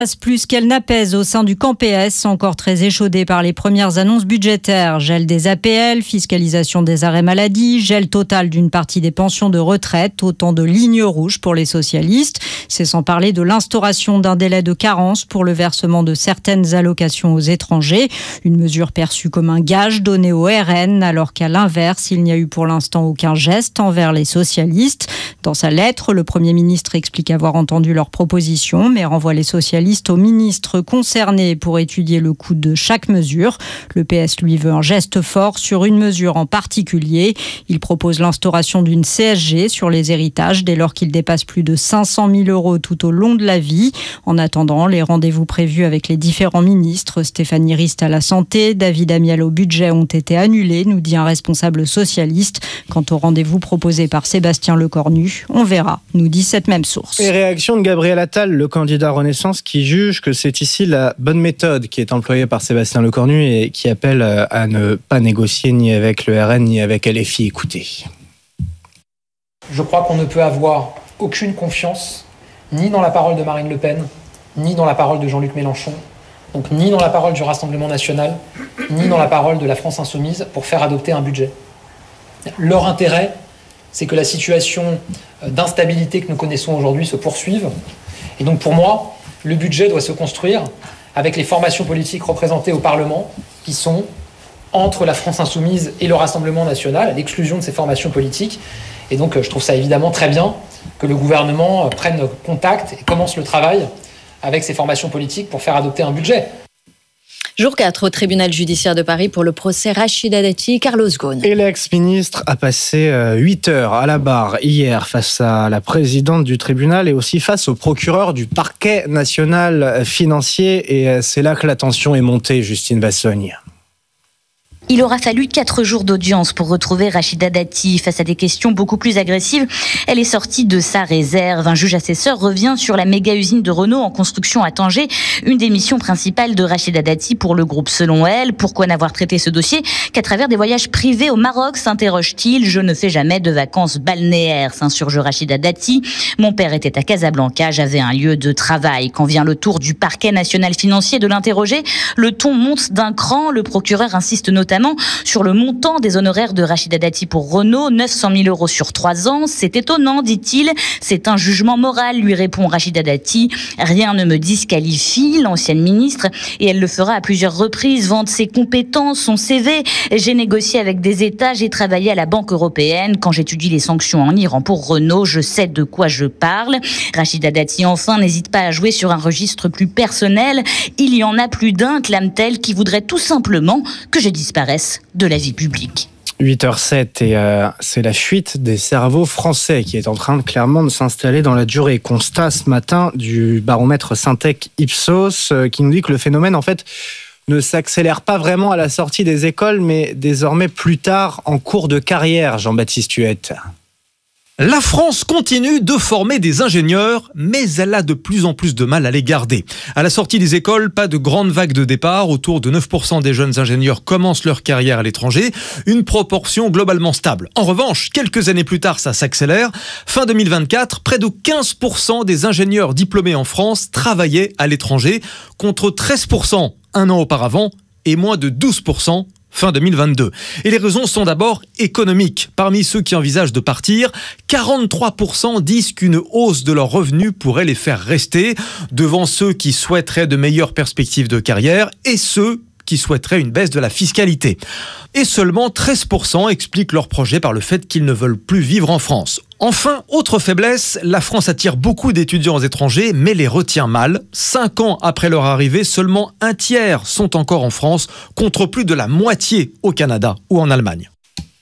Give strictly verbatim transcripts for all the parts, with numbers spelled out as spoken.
Plus qu'elle n'apaise au sein du camp P S, encore très échaudé par les premières annonces budgétaires. Gel des A P L, fiscalisation des arrêts maladie, gel total d'une partie des pensions de retraite, autant de lignes rouges pour les socialistes. C'est sans parler de l'instauration d'un délai de carence pour le versement de certaines allocations aux étrangers. Une mesure perçue comme un gage donné au R N, alors qu'à l'inverse, il n'y a eu pour l'instant aucun geste envers les socialistes. Dans sa lettre, le Premier ministre explique avoir entendu leurs propositions, mais renvoie les socialistes au ministre concerné pour étudier le coût de chaque mesure. Le P S lui veut un geste fort sur une mesure en particulier. Il propose l'instauration d'une C S G sur les héritages dès lors qu'ils dépassent plus de cinq cent mille euros tout au long de la vie. En attendant, les rendez-vous prévus avec les différents ministres, Stéphanie Rist à la santé, David Amiel au budget, ont été annulés, nous dit un responsable socialiste. Quant au rendez-vous proposé par Sébastien Lecornu, on verra, nous dit cette même source. Et réaction de Gabriel Attal, le candidat Renaissance, qui juge que c'est ici la bonne méthode qui est employée par Sébastien Lecornu et qui appelle à ne pas négocier ni avec le R N ni avec L F I. Écoutez. Je crois qu'on ne peut avoir aucune confiance ni dans la parole de Marine Le Pen, ni dans la parole de Jean-Luc Mélenchon, donc ni dans la parole du Rassemblement national, ni dans la parole de la France insoumise pour faire adopter un budget. Leur intérêt, c'est que la situation d'instabilité que nous connaissons aujourd'hui se poursuive. Et donc pour moi, le budget doit se construire avec les formations politiques représentées au Parlement, qui sont entre la France insoumise et le Rassemblement national, à l'exclusion de ces formations politiques. Et donc je trouve ça évidemment très bien que le gouvernement prenne contact et commence le travail avec ces formations politiques pour faire adopter un budget. Jour quatre au tribunal judiciaire de Paris pour le procès Rachida Dati, Carlos Ghosn. Et l'ex-ministre a passé huit heures à la barre hier face à la présidente du tribunal et aussi face au procureur du parquet national financier. Et c'est là que la tension est montée, Justine Vassogne. Il aura fallu quatre jours d'audience pour retrouver Rachida Dati. Face à des questions beaucoup plus agressives, elle est sortie de sa réserve. Un juge assesseur revient sur la méga-usine de Renault en construction à Tanger, une des missions principales de Rachida Dati pour le groupe selon elle. Pourquoi n'avoir traité ce dossier qu'à travers des voyages privés au Maroc, s'interroge-t-il. Je ne fais jamais de vacances balnéaires, s'insurge Rachida Dati. Mon père était à Casablanca, j'avais un lieu de travail. Quand vient le tour du parquet national financier de l'interroger, le ton monte d'un cran. Le procureur insiste notamment sur le montant des honoraires de Rachida Dati pour Renault, neuf cent mille euros sur trois ans. C'est étonnant, dit-il. C'est un jugement moral, lui répond Rachida Dati. Rien ne me disqualifie, l'ancienne ministre, et elle le fera à plusieurs reprises, vante ses compétences, son C V. J'ai négocié avec des États, j'ai travaillé à la Banque européenne. Quand j'étudie les sanctions en Iran pour Renault, je sais de quoi je parle. Rachida Dati, enfin, n'hésite pas à jouer sur un registre plus personnel. Il y en a plus d'un, clame-t-elle, qui voudrait tout simplement que je disparaisse de la vie publique. huit heures sept et euh, c'est la fuite des cerveaux français qui est en train de clairement de s'installer dans la durée. Constat ce matin du baromètre Syntec Ipsos euh, qui nous dit que le phénomène en fait ne s'accélère pas vraiment à la sortie des écoles mais désormais plus tard en cours de carrière. Jean-Baptiste Huette. La France continue de former des ingénieurs, mais elle a de plus en plus de mal à les garder. À la sortie des écoles, pas de grande vague de départ. Autour de neuf pour cent des jeunes ingénieurs commencent leur carrière à l'étranger. Une proportion globalement stable. En revanche, quelques années plus tard, ça s'accélère. Fin deux mille vingt-quatre, près de quinze pour cent des ingénieurs diplômés en France travaillaient à l'étranger, contre treize pour cent un an auparavant et moins de douze pour cent fin deux mille vingt-deux. Et les raisons sont d'abord économiques. Parmi ceux qui envisagent de partir, quarante-trois pour cent disent qu'une hausse de leurs revenus pourrait les faire rester, devant ceux qui souhaiteraient de meilleures perspectives de carrière et ceux qui souhaiteraient une baisse de la fiscalité. Et seulement treize pour cent expliquent leur projet par le fait qu'ils ne veulent plus vivre en France. Enfin, autre faiblesse, la France attire beaucoup d'étudiants étrangers, mais les retient mal. Cinq ans après leur arrivée, seulement un tiers sont encore en France, contre plus de la moitié au Canada ou en Allemagne.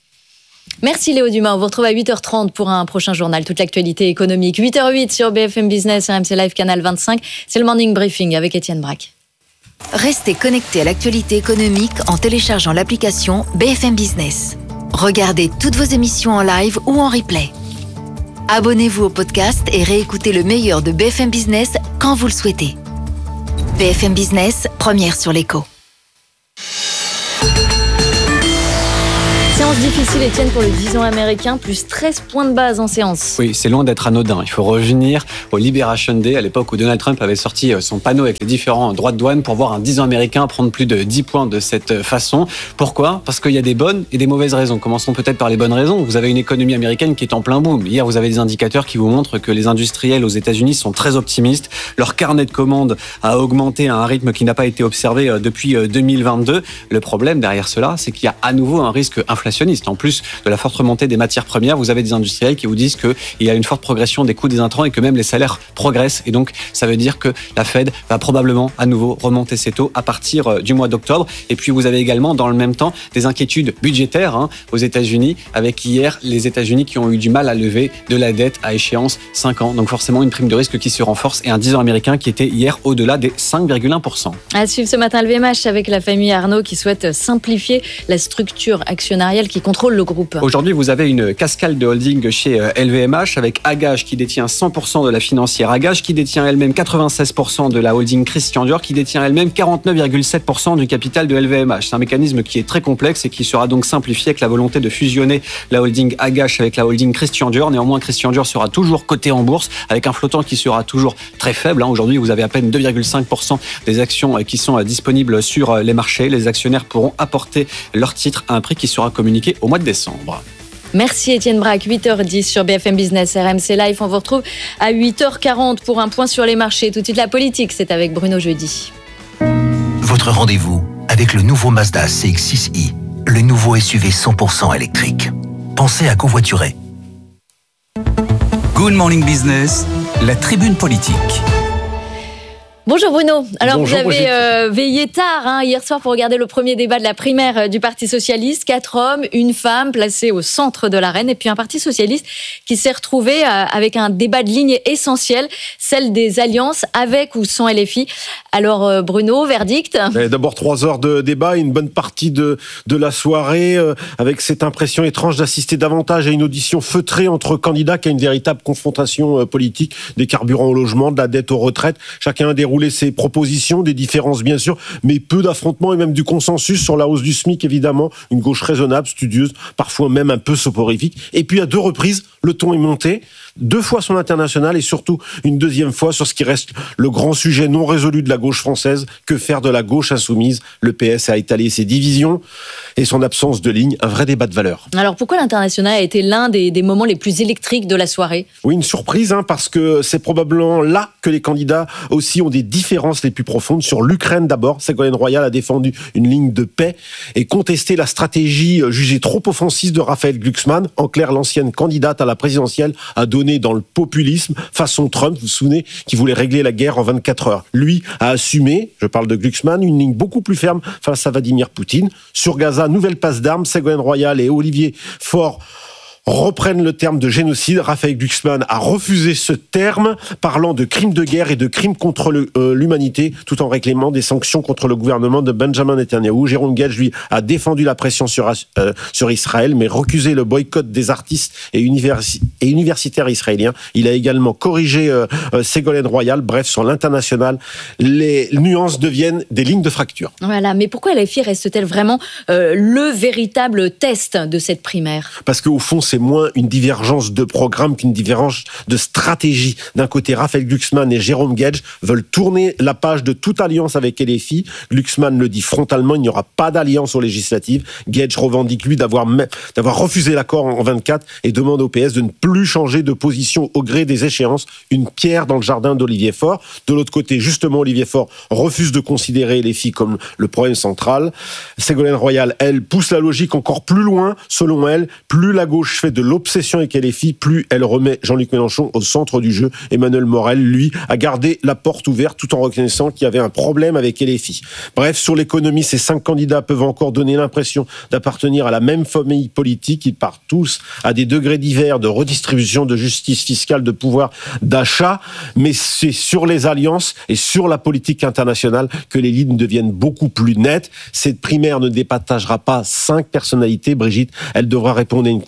Merci Léo Dumas, on vous retrouve à huit heures trente pour un prochain journal, toute l'actualité économique. huit heures huit sur B F M Business, R M C Live, Canal vingt-cinq. C'est le Morning Briefing avec Étienne Braque. Restez connectés à l'actualité économique en téléchargeant l'application B F M Business. Regardez toutes vos émissions en live ou en replay. Abonnez-vous au podcast et réécoutez le meilleur de B F M Business quand vous le souhaitez. B F M Business, première sur l'écho. Séance difficile, Étienne, pour le dix ans américain, plus treize points de base en séance. Oui, c'est loin d'être anodin. Il faut revenir au Liberation Day, à l'époque où Donald Trump avait sorti son panneau avec les différents droits de douane pour voir un dix ans américain prendre plus de dix points de cette façon. Pourquoi ? Parce qu'il y a des bonnes et des mauvaises raisons. Commençons peut-être par les bonnes raisons. Vous avez une économie américaine qui est en plein boom. Hier, vous avez des indicateurs qui vous montrent que les industriels aux États-Unis sont très optimistes. Leur carnet de commandes a augmenté à un rythme qui n'a pas été observé depuis deux mille vingt-deux. Le problème derrière cela, c'est qu'il y a à nouveau un risque inflationniste. En plus de la forte remontée des matières premières, vous avez des industriels qui vous disent qu'il y a une forte progression des coûts des intrants et que même les salaires progressent. Et donc, ça veut dire que la Fed va probablement à nouveau remonter ses taux à partir du mois d'octobre. Et puis, vous avez également, dans le même temps, des inquiétudes budgétaires hein, aux États-Unis, avec hier les États-Unis qui ont eu du mal à lever de la dette à échéance cinq ans. Donc, forcément, une prime de risque qui se renforce et un dix ans américain qui était hier au-delà des cinq virgule un pour cent. À suivre ce matin le V M H avec la famille Arnault qui souhaite simplifier la structure actionnariale qui contrôle le groupe. Aujourd'hui, vous avez une cascade de holding chez L V M H avec Agage qui détient cent pour cent de la financière Agage, qui détient elle-même quatre-vingt-seize pour cent de la holding Christian Dior, qui détient elle-même quarante-neuf virgule sept pour cent du capital de L V M H. C'est un mécanisme qui est très complexe et qui sera donc simplifié avec la volonté de fusionner la holding Agage avec la holding Christian Dior. Néanmoins, Christian Dior sera toujours coté en bourse avec un flottant qui sera toujours très faible. Aujourd'hui, vous avez à peine deux virgule cinq pour cent des actions qui sont disponibles sur les marchés. Les actionnaires pourront apporter leurs titres à un prix qui sera communiqué au mois de décembre. Merci Étienne Braque, huit heures dix sur B F M Business, R M C Live. On vous retrouve à huit heures quarante pour un point sur les marchés. Tout de suite la politique, c'est avec Bruno Jeudi. Votre rendez-vous avec le nouveau Mazda C X six i, le nouveau S U V cent pour cent électrique. Pensez à covoiturer. Good Morning Business, la tribune politique. Bonjour Bruno. Alors Bonjour, vous avez euh, veillé tard hein, hier soir pour regarder le premier débat de la primaire euh, du Parti Socialiste. Quatre hommes, une femme placés au centre de l'arène et puis un Parti Socialiste qui s'est retrouvé euh, avec un débat de ligne essentiel, celle des alliances avec ou sans L F I. Alors euh, Bruno, verdict ? D'abord trois heures de débat, une bonne partie de, de la soirée euh, avec cette impression étrange d'assister davantage à une audition feutrée entre candidats qu'à une véritable confrontation euh, politique, des carburants au logement, de la dette aux retraites. Chacun a déroulé ses propositions, des différences bien sûr, mais peu d'affrontements et même du consensus sur la hausse du SMIC évidemment, une gauche raisonnable, studieuse, parfois même un peu soporifique. Et puis à deux reprises, le ton est monté, deux fois sur l'international et surtout une deuxième fois sur ce qui reste le grand sujet non résolu de la gauche française, que faire de la gauche insoumise. Le P S a étalé ses divisions et son absence de ligne, un vrai débat de valeurs. Alors pourquoi l'international a été l'un des, des moments les plus électriques de la soirée ? Oui, une surprise, hein, parce que c'est probablement là que les candidats aussi ont des différences les plus profondes. Sur l'Ukraine d'abord, Ségolène Royal a défendu une ligne de paix et contesté la stratégie jugée trop offensive de Raphaël Glucksmann. En clair, l'ancienne candidate à la présidentielle a donné dans le populisme, façon Trump, vous vous souvenez, qui voulait régler la guerre en vingt-quatre heures. Lui a assumé, je parle de Glucksmann, une ligne beaucoup plus ferme face à Vladimir Poutine. Sur Gaza, nouvelle passe d'armes, Ségolène Royal et Olivier Faure reprennent le terme de génocide. Raphaël Glucksmann a refusé ce terme, parlant de crimes de guerre et de crimes contre le, euh, l'humanité, tout en réclamant des sanctions contre le gouvernement de Benjamin Netanyahou. Jérôme Gage, lui, a défendu la pression sur, euh, sur Israël, mais recusé le boycott des artistes et, universi- et universitaires israéliens. Il a également corrigé euh, euh, Ségolène Royal. Bref, sur l'international, les nuances deviennent des lignes de fracture. Voilà, mais pourquoi L F I reste-t-elle vraiment euh, le véritable test de cette primaire ? Parce qu'au fond, c'est moins une divergence de programme qu'une divergence de stratégie. D'un côté, Raphaël Glucksmann et Jérôme Gage veulent tourner la page de toute alliance avec L F I. Glucksmann le dit frontalement, il n'y aura pas d'alliance aux législatives. Gage revendique, lui, d'avoir, d'avoir refusé l'accord en vingt-quatre et demande au P S de ne plus changer de position au gré des échéances. Une pierre dans le jardin d'Olivier Faure. De l'autre côté, justement, Olivier Faure refuse de considérer L F I comme le problème central. Ségolène Royal, elle, pousse la logique encore plus loin. Selon elle, plus la gauche fait de l'obsession avec L F I, plus elle remet Jean-Luc Mélenchon au centre du jeu. Emmanuel Morel, lui, a gardé la porte ouverte tout en reconnaissant qu'il y avait un problème avec L F I. Bref, sur l'économie, ces cinq candidats peuvent encore donner l'impression d'appartenir à la même famille politique. Ils partent tous à des degrés divers de redistribution, de justice fiscale, de pouvoir d'achat. Mais c'est sur les alliances et sur la politique internationale que les lignes deviennent beaucoup plus nettes. Cette primaire ne départagera pas cinq personnalités, Brigitte. Elle devra répondre à une question beaucoup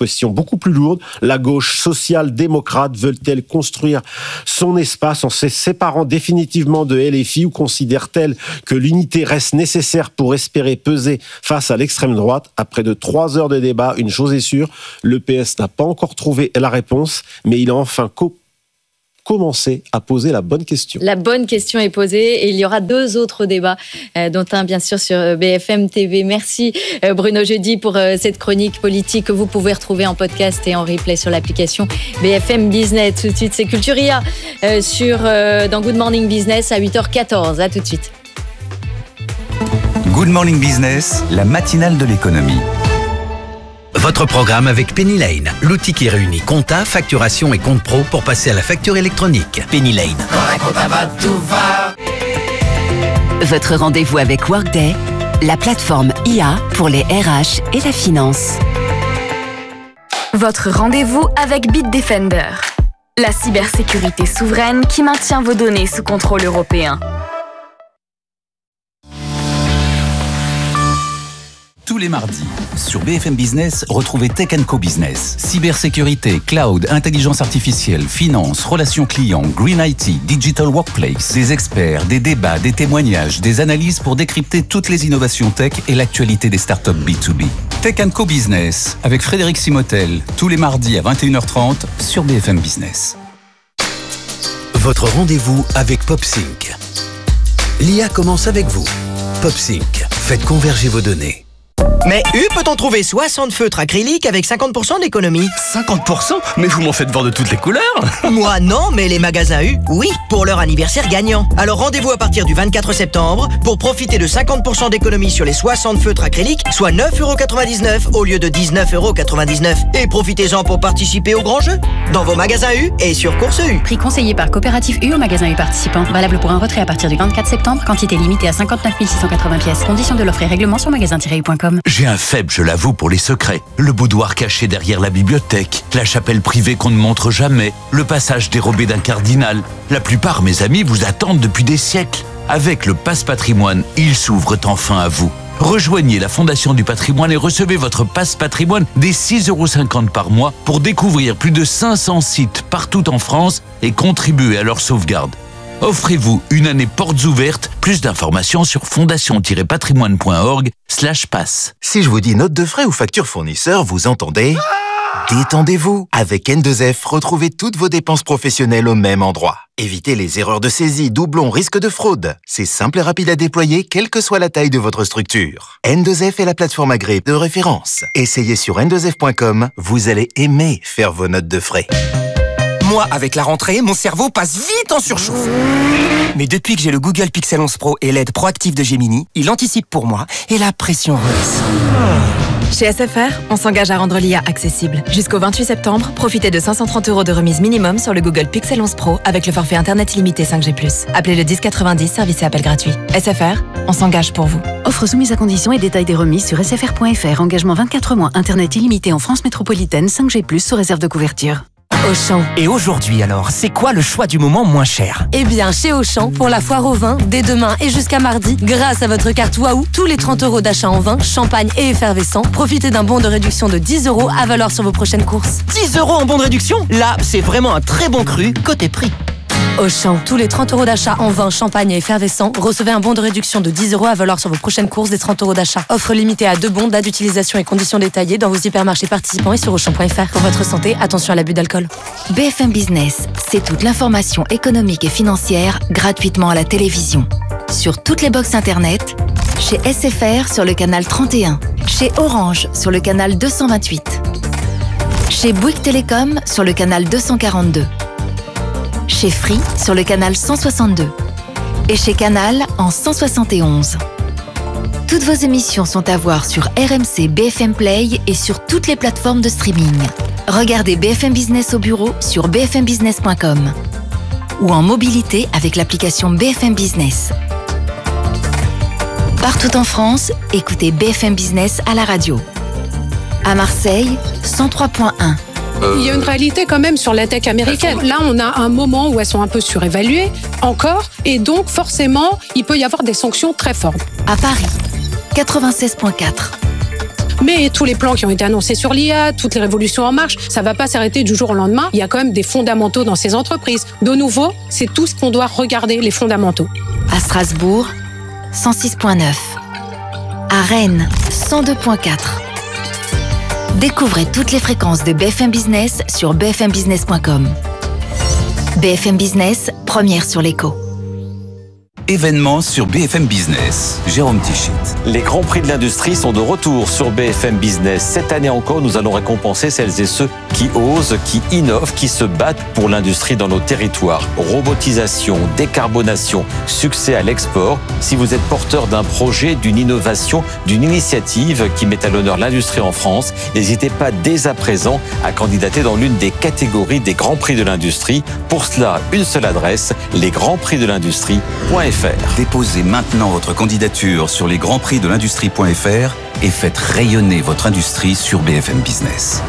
beaucoup plus lourde. La gauche social-démocrate veut-elle construire son espace en se séparant définitivement de L F I ou considère-t-elle que l'unité reste nécessaire pour espérer peser face à l'extrême droite? Après de trois heures de débat, une chose est sûre, le P S n'a pas encore trouvé la réponse, mais il a enfin co- commencé à poser la bonne question. La bonne question est posée et il y aura deux autres débats, euh, dont un bien sûr sur B F M T V. Merci euh, Bruno Jeudi pour euh, cette chronique politique que vous pouvez retrouver en podcast et en replay sur l'application B F M Business. Tout de suite, c'est Culturia euh, sur, euh, dans Good Morning Business à huit heures quatorze. À tout de suite. Good Morning Business, la matinale de l'économie. Votre programme avec Penny Lane, l'outil qui réunit compta, facturation et compte pro pour passer à la facture électronique. Penny Lane. Votre rendez-vous avec Workday, la plateforme I A pour les R H et la finance. Votre rendez-vous avec Bitdefender, la cybersécurité souveraine qui maintient vos données sous contrôle européen. Tous les mardis, sur B F M Business, retrouvez Tech and Co Business. Cybersécurité, cloud, intelligence artificielle, finance, relations clients, green I T, digital workplace. Des experts, des débats, des témoignages, des analyses pour décrypter toutes les innovations tech et l'actualité des startups B deux B. Tech and Co Business, avec Frédéric Simotel, tous les mardis à vingt et une heures trente sur B F M Business. Votre rendez-vous avec PopSync. L'I A commence avec vous. PopSync, faites converger vos données. Mais U peut-on trouver soixante feutres acryliques avec cinquante pour cent d'économie? cinquante pour cent? Mais vous m'en faites voir de toutes les couleurs. Moi non, mais les magasins U, oui, pour leur anniversaire gagnant. Alors rendez-vous à partir du vingt-quatre septembre pour profiter de cinquante pour cent d'économie sur les soixante feutres acryliques, soit neuf euros quatre-vingt-dix-neuf au lieu de dix-neuf euros quatre-vingt-dix-neuf. Et profitez-en pour participer au grand jeu dans vos magasins U et sur Course U. Prix conseillé par Coopérative U au magasin U participant. Valable pour un retrait à partir du vingt-quatre septembre. Quantité limitée à cinquante-neuf mille six cent quatre-vingts pièces. Conditions de l'offre et règlement sur magasin tiret u point com. J'ai un faible, je l'avoue, pour les secrets. Le boudoir caché derrière la bibliothèque, la chapelle privée qu'on ne montre jamais, le passage dérobé d'un cardinal. La plupart, mes amis, vous attendent depuis des siècles. Avec le Passe Patrimoine, ils s'ouvrent enfin à vous. Rejoignez la Fondation du Patrimoine et recevez votre Passe Patrimoine dès six euros cinquante par mois pour découvrir plus de cinq cents sites partout en France et contribuer à leur sauvegarde. Offrez-vous une année portes ouvertes. Plus d'informations sur fondation-patrimoine.org slash passe. Si je vous dis note de frais ou facture fournisseur, vous entendez ? Détendez-vous. Avec N deux F, retrouvez toutes vos dépenses professionnelles au même endroit. Évitez les erreurs de saisie, doublons, risques de fraude. C'est simple et rapide à déployer, quelle que soit la taille de votre structure. N deux F est la plateforme agréée de référence. Essayez sur N deux F point com, vous allez aimer faire vos notes de frais. Moi, avec la rentrée, mon cerveau passe vite en surchauffe. Mais depuis que j'ai le Google Pixel onze Pro et l'aide proactive de Gemini, il anticipe pour moi et la pression redescend. Chez S F R, on s'engage à rendre l'I A accessible. Jusqu'au vingt-huit septembre, profitez de cinq cent trente euros de remise minimum sur le Google Pixel onze Pro avec le forfait Internet illimité cinq G plus. Appelez le dix quatre-vingt-dix, service et appel gratuit. S F R, on s'engage pour vous. Offre soumise à conditions et détails des remises sur s f r point f r. Engagement vingt-quatre mois. Internet illimité en France métropolitaine cinq G plus, sous réserve de couverture. Auchan. Et aujourd'hui alors, c'est quoi le choix du moment moins cher? Eh bien, chez Auchan, pour la foire au vin, dès demain et jusqu'à mardi, grâce à votre carte Waouh, tous les trente euros d'achat en vin, champagne et effervescent, profitez d'un bon de réduction de dix euros à valoir sur vos prochaines courses. dix euros en bon de réduction? Là, c'est vraiment un très bon cru côté prix. Auchan, tous les trente euros d'achat en vin, champagne et effervescent, recevez un bon de réduction de dix euros à valoir sur vos prochaines courses des trente euros d'achat. Offre limitée à deux bons, date d'utilisation et conditions détaillées dans vos hypermarchés participants et sur auchan point f r. Pour votre santé, attention à l'abus d'alcool. B F M Business, c'est toute l'information économique et financière gratuitement à la télévision. Sur toutes les box internet, chez S F R sur le canal trente et un, chez Orange sur le canal deux cent vingt-huit, chez Bouygues Télécom sur le canal deux cent quarante-deux, chez Free sur le canal cent soixante-deux et chez Canal en cent soixante et onze. Toutes vos émissions sont à voir sur R M C B F M Play et sur toutes les plateformes de streaming. Regardez B F M Business au bureau sur b f m business point com ou en mobilité avec l'application B F M Business. Partout en France, écoutez B F M Business à la radio. À Marseille, cent trois point un. Il y a une réalité quand même sur la tech américaine. Là, on a un moment où elles sont un peu surévaluées, encore, et donc forcément, il peut y avoir des sanctions très fortes. À Paris, quatre-vingt-seize point quatre. Mais tous les plans qui ont été annoncés sur l'I A, toutes les révolutions en marche, ça va pas s'arrêter du jour au lendemain. Il y a quand même des fondamentaux dans ces entreprises. De nouveau, c'est tout ce qu'on doit regarder, les fondamentaux. À Strasbourg, cent six virgule neuf. À Rennes, cent deux virgule quatre. Découvrez toutes les fréquences de B F M Business sur b f m business point com. B F M Business, première sur l'écho. Événements sur B F M Business. Jérôme Tichit. Les Grands Prix de l'Industrie sont de retour sur B F M Business. Cette année encore, nous allons récompenser celles et ceux qui osent, qui innovent, qui se battent pour l'industrie dans nos territoires. Robotisation, décarbonation, succès à l'export. Si vous êtes porteur d'un projet, d'une innovation, d'une initiative qui met à l'honneur l'industrie en France, n'hésitez pas dès à présent à candidater dans l'une des catégories des Grands Prix de l'Industrie. Pour cela, une seule adresse, les grands prix de l'industrie point f r. Déposez maintenant votre candidature sur les grands prix de l'industrie point f r et faites rayonner votre industrie sur B F M Business.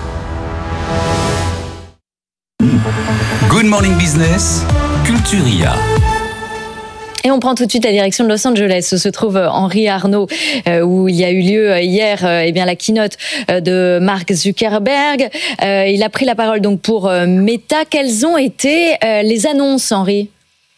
Good Morning Business, Culturia. Et on prend tout de suite la direction de Los Angeles, où se trouve Henri Arnaud, euh, où il y a eu lieu hier euh, eh bien, la keynote euh, de Mark Zuckerberg. Euh, il a pris la parole donc pour euh, Meta. Quelles ont été euh, les annonces, Henri ?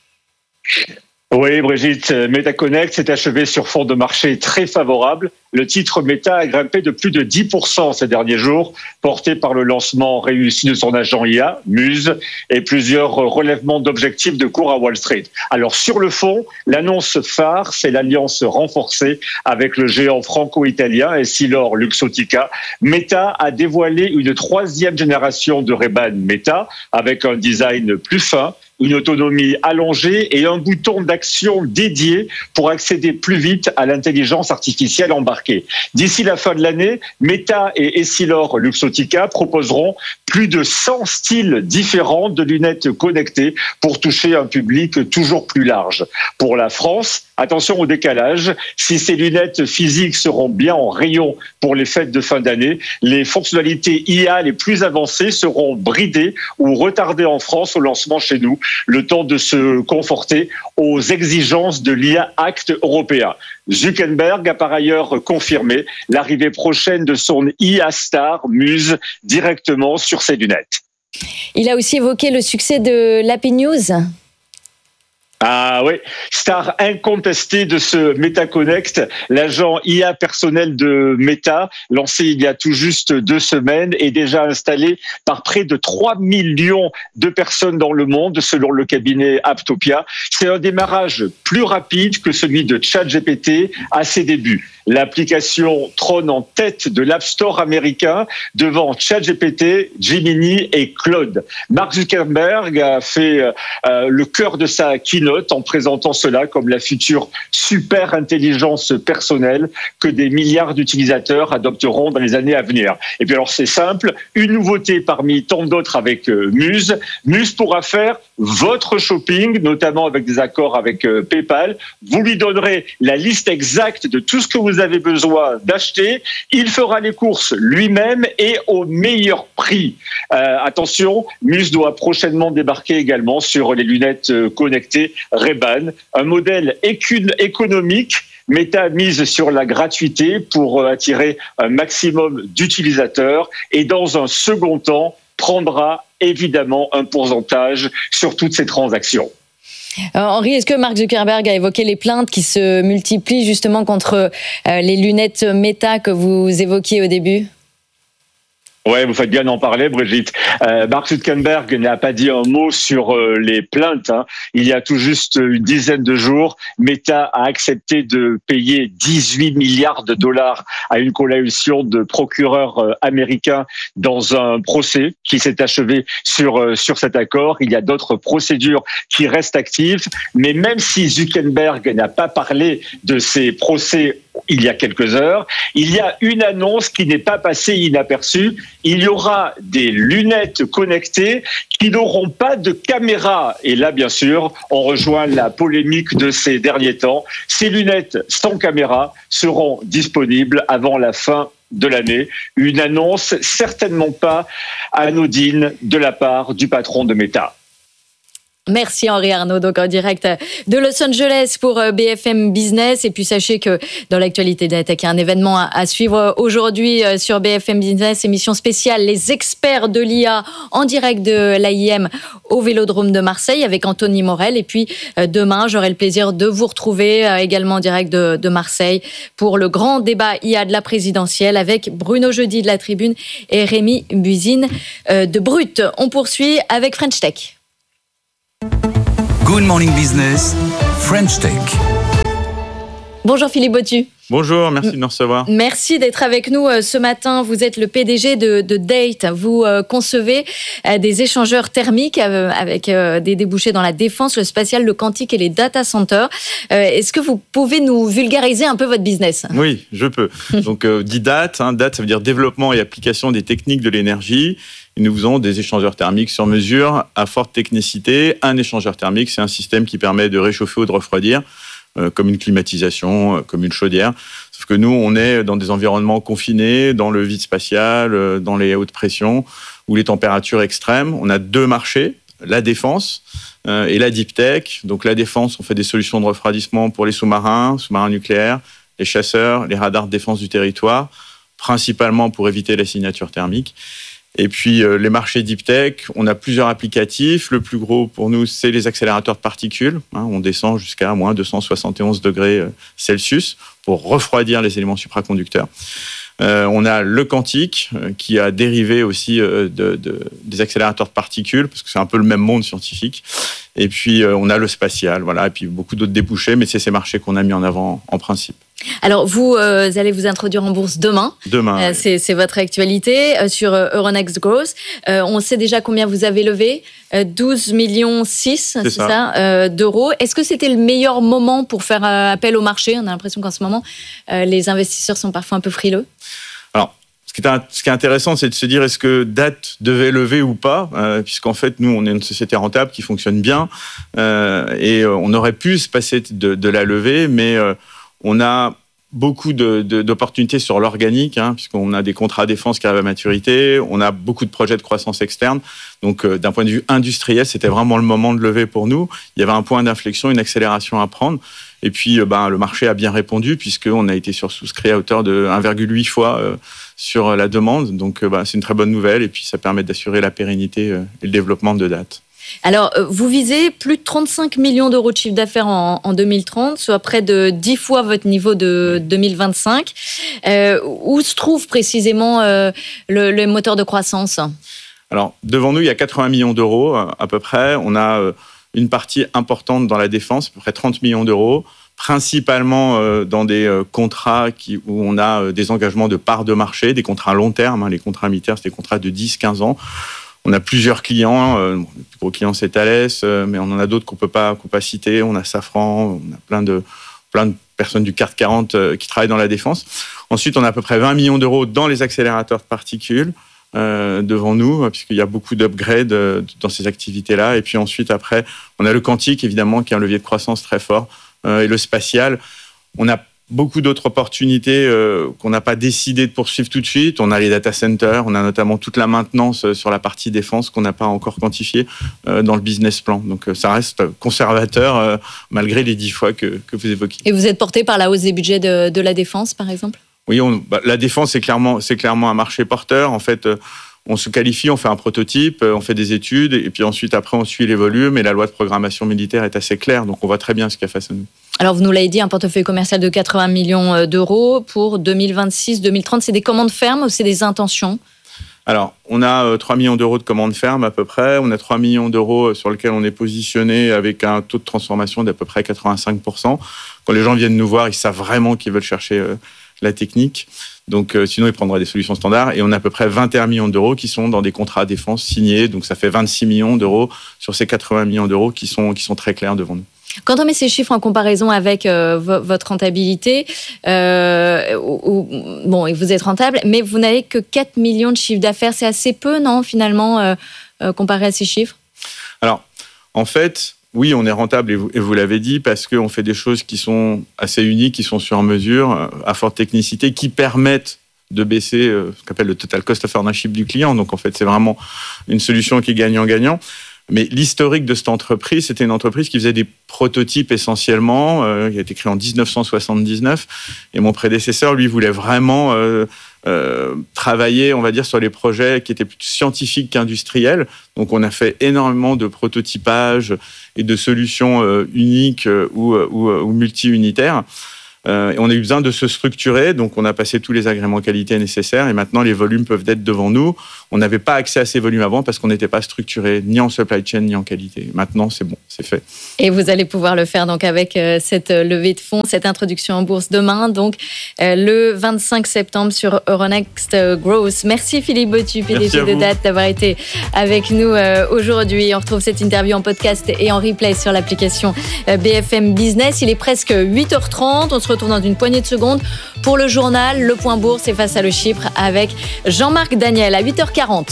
Oui, Brigitte, MetaConnect s'est achevé sur fond de marché très favorable. Le titre Meta a grimpé de plus de dix pour cent ces derniers jours, porté par le lancement réussi de son agent I A, Muse, et plusieurs relèvements d'objectifs de cours à Wall Street. Alors sur le fond, l'annonce phare, c'est l'alliance renforcée avec le géant franco-italien Essilor-Luxottica. Meta a dévoilé une troisième génération de Ray-Ban Meta, avec un design plus fin, une autonomie allongée et un bouton d'action dédié pour accéder plus vite à l'intelligence artificielle embarquée. D'ici la fin de l'année, Meta et Essilor-Luxottica proposeront plus de cent styles différents de lunettes connectées pour toucher un public toujours plus large. Pour la France, attention au décalage. Si ces lunettes physiques seront bien en rayon pour les fêtes de fin d'année, les fonctionnalités I A les plus avancées seront bridées ou retardées en France au lancement chez nous, le temps de se conforter aux exigences de l'I A Act européen. Zuckerberg a par ailleurs confirmé l'arrivée prochaine de son I A Star Muse directement sur ses lunettes. Il a aussi évoqué le succès de l'Happy News. Ah oui, star incontestée de ce MetaConnect, l'agent I A personnel de Meta, lancé il y a tout juste deux semaines, est déjà installé par près de trois millions de personnes dans le monde, selon le cabinet Aptopia. C'est un démarrage plus rapide que celui de ChatGPT à ses débuts. L'application trône en tête de l'App Store américain devant ChatGPT, Gemini et Claude. Mark Zuckerberg a fait euh, le cœur de sa keynote en présentant cela comme la future super intelligence personnelle que des milliards d'utilisateurs adopteront dans les années à venir. Et puis alors c'est simple, une nouveauté parmi tant d'autres avec euh, Muse. Muse pourra faire votre shopping, notamment avec des accords avec euh, PayPal. Vous lui donnerez la liste exacte de tout ce que vous avez besoin d'acheter. Il fera les courses lui-même et au meilleur prix. Euh, attention, Muse doit prochainement débarquer également sur les lunettes connectées Ray-Ban, un modèle économique. Meta mise sur la gratuité pour attirer un maximum d'utilisateurs et dans un second temps prendra évidemment un pourcentage sur toutes ces transactions. Euh, Henri, est-ce que Mark Zuckerberg a évoqué les plaintes qui se multiplient justement contre euh, les lunettes Meta que vous évoquiez au début ? Ouais, vous faites bien d'en parler, Brigitte. Euh, Mark Zuckerberg n'a pas dit un mot sur euh, les plaintes. Hein. Il y a tout juste une dizaine de jours, Meta a accepté de payer dix-huit milliards de dollars à une coalition de procureurs euh, américains dans un procès qui s'est achevé sur euh, sur cet accord. Il y a d'autres procédures qui restent actives, mais même si Zuckerberg n'a pas parlé de ces procès il y a quelques heures, il y a une annonce qui n'est pas passée inaperçue. Il y aura des lunettes connectées qui n'auront pas de caméra. Et là, bien sûr, on rejoint la polémique de ces derniers temps. Ces lunettes sans caméra seront disponibles avant la fin de l'année. Une annonce certainement pas anodine de la part du patron de Meta. Merci Henri Arnaud, donc en direct de Los Angeles pour B F M Business. Et puis sachez que dans l'actualité de la tech, il y a un événement à suivre aujourd'hui sur B F M Business, émission spéciale Les experts de l'I A en direct de l'A I M au Vélodrome de Marseille avec Anthony Morel. Et puis demain, j'aurai le plaisir de vous retrouver également en direct de, de Marseille pour le grand débat I A de la présidentielle avec Bruno Jeudi de la Tribune et Rémi Buzine de Brut. On poursuit avec French Tech. Good Morning Business, French Tech. Bonjour Philippe Bottu. Bonjour, merci de nous recevoir. Merci d'être avec nous ce matin. Vous êtes le P D G de, de Date. Vous euh, concevez euh, des échangeurs thermiques euh, avec euh, des débouchés dans la défense, le spatial, le quantique et les data centers. Euh, est-ce que vous pouvez nous vulgariser un peu votre business ? Oui, je peux. Donc, euh, dit Date, hein, Date, ça veut dire développement et application des techniques de l'énergie. Et nous faisons des échangeurs thermiques sur mesure à forte technicité. Un échangeur thermique, c'est un système qui permet de réchauffer ou de refroidir, euh, comme une climatisation, euh, comme une chaudière. Sauf que nous, on est dans des environnements confinés, dans le vide spatial, euh, dans les hautes pressions, où les températures extrêmes. On a deux marchés, la défense euh, et la deep tech. Donc la défense, on fait des solutions de refroidissement pour les sous-marins, sous-marins nucléaires, les chasseurs, les radars de défense du territoire, principalement pour éviter la signature thermique. Et puis, euh, les marchés deep tech, on a plusieurs applicatifs. Le plus gros pour nous, c'est les accélérateurs de particules. Hein, on descend jusqu'à moins deux cent soixante et onze degrés Celsius pour refroidir les éléments supraconducteurs. Euh, on a le quantique euh, qui a dérivé aussi euh, de, de, des accélérateurs de particules, parce que c'est un peu le même monde scientifique. Et puis, euh, on a le spatial, voilà, et puis beaucoup d'autres débouchés, mais c'est ces marchés qu'on a mis en avant en principe. Alors, vous euh, allez vous introduire en bourse demain. Demain. Euh, oui. c'est, c'est votre actualité euh, sur euh, Euronext Growth. Euh, on sait déjà combien vous avez levé. Euh, douze virgule six millions, c'est, c'est ça, ça euh, d'euros. Est-ce que c'était le meilleur moment pour faire euh, appel au marché ? On a l'impression qu'en ce moment, euh, les investisseurs sont parfois un peu frileux. Alors, ce qui est, un, ce qui est intéressant, c'est de se dire est-ce que Date devait lever ou pas, euh, puisqu'en fait, nous, on est une société rentable qui fonctionne bien, euh, et euh, on aurait pu se passer de, de la levée, mais euh, on a beaucoup de, de, d'opportunités sur l'organique, hein, puisqu'on a des contrats défense qui arrivent à maturité, on a beaucoup de projets de croissance externe. Donc, euh, d'un point de vue industriel, c'était vraiment le moment de lever pour nous. Il y avait un point d'inflexion, une accélération à prendre. Et puis, euh, ben, le marché a bien répondu, puisqu'on a été sursouscrit à hauteur de un virgule huit fois euh, sur la demande. Donc, euh, ben, c'est une très bonne nouvelle. Et puis, ça permet d'assurer la pérennité euh, et le développement de Date. Alors, vous visez plus de trente-cinq millions d'euros de chiffre d'affaires en, en deux mille trente, soit près de dix fois votre niveau de deux mille vingt-cinq. Euh, où se trouve précisément euh, le, le moteur de croissance ? Alors, devant nous, il y a quatre-vingts millions d'euros à peu près. On a une partie importante dans la défense, à peu près trente millions d'euros, principalement dans des contrats qui, où on a des engagements de parts de marché, des contrats à long terme. Hein, les contrats mi-terme, c'est des contrats de dix à quinze ans. On a plusieurs clients, euh, le plus gros client c'est Thales, euh, mais on en a d'autres qu'on peut pas, qu'on peut pas citer. On a Safran, on a plein de, plein de personnes du C A C quarante euh, qui travaillent dans la défense. Ensuite, on a à peu près vingt millions d'euros dans les accélérateurs de particules euh, devant nous, puisqu'il y a beaucoup d'upgrades euh, dans ces activités-là. Et puis ensuite, après, on a le quantique, évidemment, qui est un levier de croissance très fort, euh, et le spatial. On a beaucoup d'autres opportunités euh, qu'on n'a pas décidé de poursuivre tout de suite. On a les data centers, on a notamment toute la maintenance sur la partie défense qu'on n'a pas encore quantifiée euh, dans le business plan. Donc euh, ça reste conservateur euh, malgré les dix fois que, que vous évoquez. Et vous êtes porté par la hausse des budgets de, de la défense, par exemple ? Oui, on, bah, la défense, c'est clairement, c'est clairement un marché porteur. En fait, euh, on se qualifie, on fait un prototype, on fait des études, et puis ensuite, après, on suit les volumes, et la loi de programmation militaire est assez claire, donc on voit très bien ce qu'il y a face à nous. Alors, vous nous l'avez dit, un portefeuille commercial de quatre-vingts millions d'euros pour deux mille vingt-six deux mille trente. C'est des commandes fermes ou c'est des intentions ? Alors, on a euh, trois millions d'euros de commandes fermes à peu près. On a trois millions d'euros sur lesquels on est positionné avec un taux de transformation d'à peu près quatre-vingt-cinq pour cent. Quand les gens viennent nous voir, ils savent vraiment qu'ils veulent chercher euh, la technique. Donc, euh, sinon, ils prendraient des solutions standards. Et on a à peu près vingt et un millions d'euros qui sont dans des contrats défense signés. Donc, ça fait vingt-six millions d'euros sur ces quatre-vingts millions d'euros qui sont, qui sont très clairs devant nous. Quand on met ces chiffres en comparaison avec euh, v- votre rentabilité, euh, où, où, bon, vous êtes rentable, mais vous n'avez que quatre millions de chiffre d'affaires. C'est assez peu, non, finalement, euh, euh, comparé à ces chiffres ? Alors, en fait, oui, on est rentable, et vous, et vous l'avez dit, parce qu'on fait des choses qui sont assez uniques, qui sont sur mesure, à forte technicité, qui permettent de baisser euh, ce qu'on appelle le total cost of ownership du client. Donc, en fait, c'est vraiment une solution qui est gagnant-gagnant. Mais l'historique de cette entreprise, c'était une entreprise qui faisait des prototypes essentiellement, euh, qui a été créée en dix-neuf cent soixante-dix-neuf. Et mon prédécesseur, lui, voulait vraiment euh, euh, travailler, on va dire, sur les projets qui étaient plus scientifiques qu'industriels. Donc, on a fait énormément de prototypage et de solutions euh, uniques euh, ou, ou, ou multi-unitaires. Euh, et on a eu besoin de se structurer, donc on a passé tous les agréments qualité nécessaires et maintenant les volumes peuvent être devant nous. On n'avait pas accès à ces volumes avant parce qu'on n'était pas structuré ni en supply chain ni en qualité. Maintenant, c'est bon, c'est fait. Et vous allez pouvoir le faire donc avec euh, cette levée de fonds, cette introduction en bourse demain, donc euh, le vingt-cinq septembre sur Euronext Growth. Merci Philippe Bottu, P D G de Date, d'avoir été avec nous euh, aujourd'hui. On retrouve cette interview en podcast et en replay sur l'application euh, B F M Business. Il est presque huit heures trente. On se retrouve dans une poignée de secondes pour le journal Le Point Bourse et Face à le Chypre avec Jean-Marc Daniel à huit heures quarante.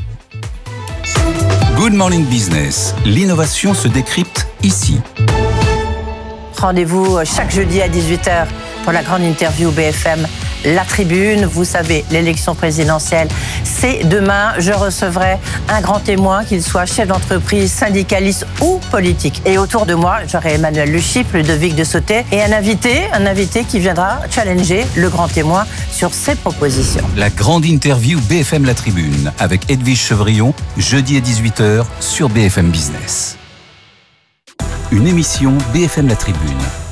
Good Morning Business. L'innovation se décrypte ici. Rendez-vous chaque jeudi à dix-huit heures pour la grande interview B F M La Tribune. Vous savez, l'élection présidentielle, c'est demain. Je recevrai un grand témoin, qu'il soit chef d'entreprise, syndicaliste ou politique. Et autour de moi, j'aurai Emmanuel Le Chypre, Ludovic de Sauté et un invité, un invité qui viendra challenger le grand témoin sur ses propositions. La grande interview B F M La Tribune avec Edwige Chevrillon, jeudi à dix-huit heures sur B F M Business. Une émission B F M La Tribune.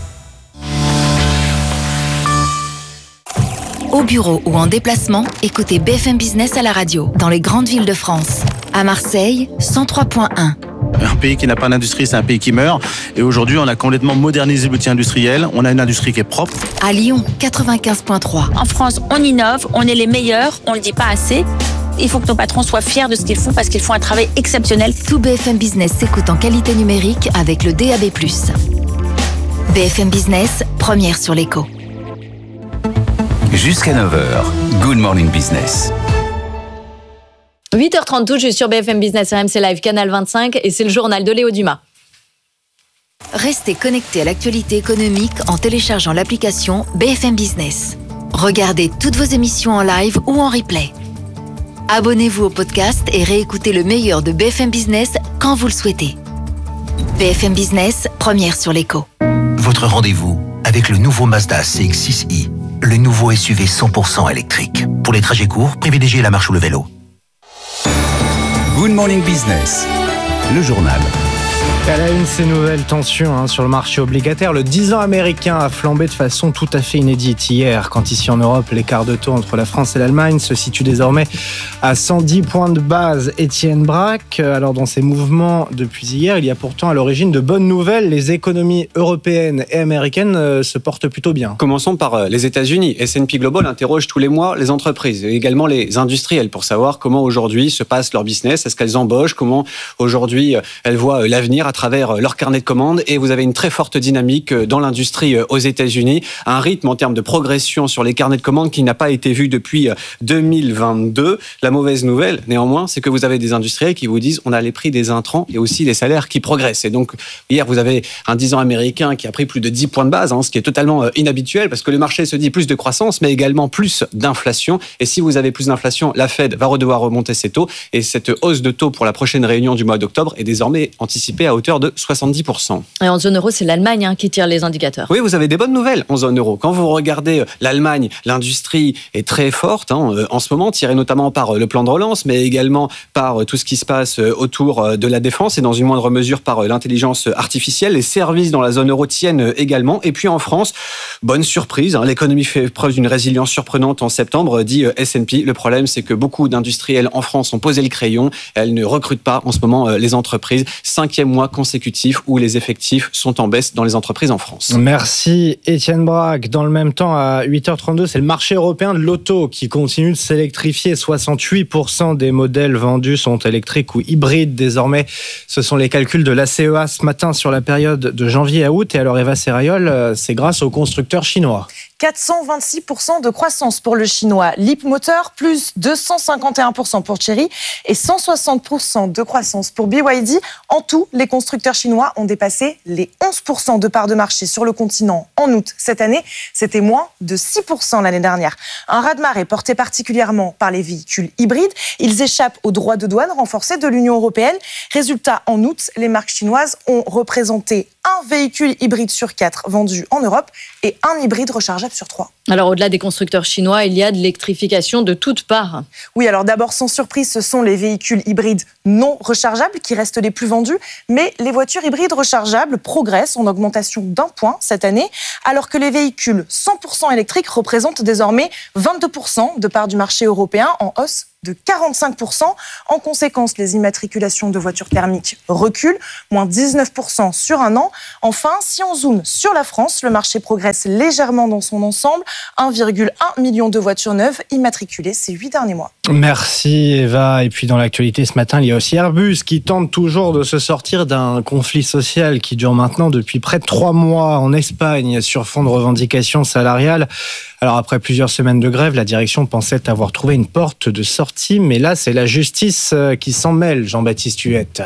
Au bureau ou en déplacement, écoutez B F M Business à la radio, dans les grandes villes de France. À Marseille, cent trois point un. Un pays qui n'a pas d'industrie, c'est un pays qui meurt. Et aujourd'hui, on a complètement modernisé l'outil industriel. On a une industrie qui est propre. À Lyon, quatre-vingt-quinze point trois. En France, on innove, on est les meilleurs, on ne le dit pas assez. Il faut que nos patrons soient fiers de ce qu'ils font parce qu'ils font un travail exceptionnel. Tout B F M Business s'écoute en qualité numérique avec le D A B plus. B F M Business, première sur l'écho. Jusqu'à neuf heures, Good Morning Business. huit heures trente, je suis sur B F M Business, R M C Live, Canal vingt-cinq, et c'est le journal de Léo Dumas. Restez connectés à l'actualité économique en téléchargeant l'application B F M Business. Regardez toutes vos émissions en live ou en replay. Abonnez-vous au podcast et réécoutez le meilleur de B F M Business quand vous le souhaitez. B F M Business, première sur l'écho. Votre rendez-vous avec le nouveau Mazda C X six i, le nouveau S U V cent pour cent électrique. Pour les trajets courts, privilégiez la marche ou le vélo. Good Morning Business, le journal. À la une, ces nouvelles tensions hein, sur le marché obligataire. Le dix ans américain a flambé de façon tout à fait inédite hier, quand ici en Europe, l'écart de taux entre la France et l'Allemagne se situe désormais à cent dix points de base. Étienne Braque, alors dans ces mouvements depuis hier, il y a pourtant à l'origine de bonnes nouvelles. Les économies européennes et américaines euh, se portent plutôt bien. Commençons par les États-Unis. S and P Global interroge tous les mois les entreprises et également les industriels pour savoir comment aujourd'hui se passe leur business, est-ce qu'elles embauchent, comment aujourd'hui elles voient l'avenir à travers leur carnet de commandes. Et vous avez une très forte dynamique dans l'industrie aux États-Unis, un rythme en termes de progression sur les carnets de commandes qui n'a pas été vu depuis deux mille vingt-deux. La mauvaise nouvelle, néanmoins, c'est que vous avez des industriels qui vous disent on a les prix des intrants et aussi les salaires qui progressent. Et donc, hier, vous avez un dix ans américain qui a pris plus de dix points de base, hein, ce qui est totalement inhabituel parce que le marché se dit plus de croissance, mais également plus d'inflation. Et si vous avez plus d'inflation, la Fed va devoir remonter ses taux. Et cette hausse de taux pour la prochaine réunion du mois d'octobre est désormais anticipée à hauteur de soixante-dix pour cent. Et en zone euro, c'est l'Allemagne hein, qui tire les indicateurs. Oui, vous avez des bonnes nouvelles en zone euro. Quand vous regardez l'Allemagne, l'industrie est très forte hein, en ce moment, tirée notamment par le plan de relance, mais également par tout ce qui se passe autour de la défense et dans une moindre mesure par l'intelligence artificielle. Les services dans la zone euro tiennent également. Et puis en France, bonne surprise, hein, l'économie fait preuve d'une résilience surprenante en septembre, dit S and P. Le problème, c'est que beaucoup d'industriels en France ont posé le crayon. Elles ne recrutent pas en ce moment les entreprises. Cinquième mois consécutif où les effectifs sont en baisse dans les entreprises en France. Merci Étienne Braque. Dans le même temps, à huit heures trente-deux, c'est le marché européen de l'auto qui continue de s'électrifier. soixante-huit pour cent des modèles vendus sont électriques ou hybrides désormais. Ce sont les calculs de l'A C E A ce matin sur la période de janvier à août. Et alors Eva Serrayol, c'est grâce aux constructeurs constructeur chinois. quatre cent vingt-six pour cent de croissance pour le chinois Leapmotor, plus deux cent cinquante et un pour cent pour Chery et cent soixante pour cent de croissance pour B Y D. En tout, les constructeurs chinois ont dépassé les onze pour cent de part de marché sur le continent en août cette année. C'était moins de six pour cent l'année dernière. Un raz-de-marée porté particulièrement par les véhicules hybrides. Ils échappent aux droits de douane renforcés de l'Union européenne. Résultat, en août, les marques chinoises ont représenté un véhicule hybride sur quatre vendu en Europe et un hybride rechargeable sur trois. Alors, au-delà des constructeurs chinois, il y a de l'électrification de toutes parts. Oui, alors d'abord, sans surprise, ce sont les véhicules hybrides non rechargeables qui restent les plus vendus, mais les voitures hybrides rechargeables progressent en augmentation d'un point cette année, alors que les véhicules cent pour cent électriques représentent désormais vingt-deux pour cent de part du marché européen, en hausse de quarante-cinq pour cent. En conséquence, les immatriculations de voitures thermiques reculent, moins dix-neuf pour cent sur un an. Enfin, si on zoome sur la France, le marché progresse légèrement dans son ensemble. un virgule un million de voitures neuves immatriculées ces huit derniers mois. Merci Eva. Et puis dans l'actualité ce matin, il y a aussi Airbus qui tente toujours de se sortir d'un conflit social qui dure maintenant depuis près de trois mois en Espagne sur fond de revendications salariales. Alors après plusieurs semaines de grève, la direction pensait avoir trouvé une porte de sortie, mais là c'est la justice qui s'en mêle, Jean-Baptiste Huette.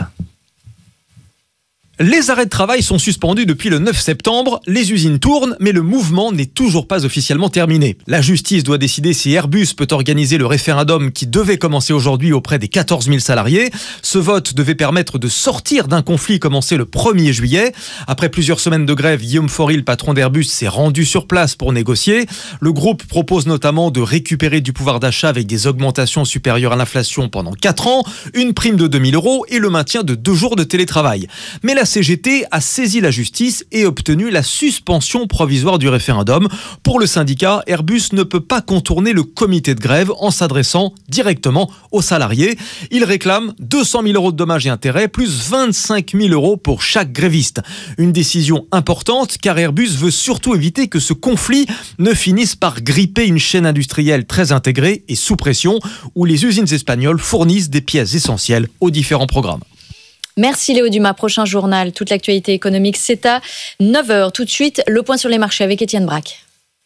Les arrêts de travail sont suspendus depuis le neuf septembre, les usines tournent, mais le mouvement n'est toujours pas officiellement terminé. La justice doit décider si Airbus peut organiser le référendum qui devait commencer aujourd'hui auprès des quatorze mille salariés. Ce vote devait permettre de sortir d'un conflit commencé le premier juillet. Après plusieurs semaines de grève, Guillaume Faury, le patron d'Airbus, s'est rendu sur place pour négocier. Le groupe propose notamment de récupérer du pouvoir d'achat avec des augmentations supérieures à l'inflation pendant quatre ans, une prime de deux mille euros et le maintien de deux jours de télétravail. Mais la La C G T a saisi la justice et obtenu la suspension provisoire du référendum. Pour le syndicat, Airbus ne peut pas contourner le comité de grève en s'adressant directement aux salariés. Il réclame deux cent mille euros de dommages et intérêts, plus vingt-cinq mille euros pour chaque gréviste. Une décision importante car Airbus veut surtout éviter que ce conflit ne finisse par gripper une chaîne industrielle très intégrée et sous pression où les usines espagnoles fournissent des pièces essentielles aux différents programmes. Merci Léo Dumas. Prochain journal, toute l'actualité économique, c'est à neuf heures. Tout de suite, le point sur les marchés avec Étienne Braque.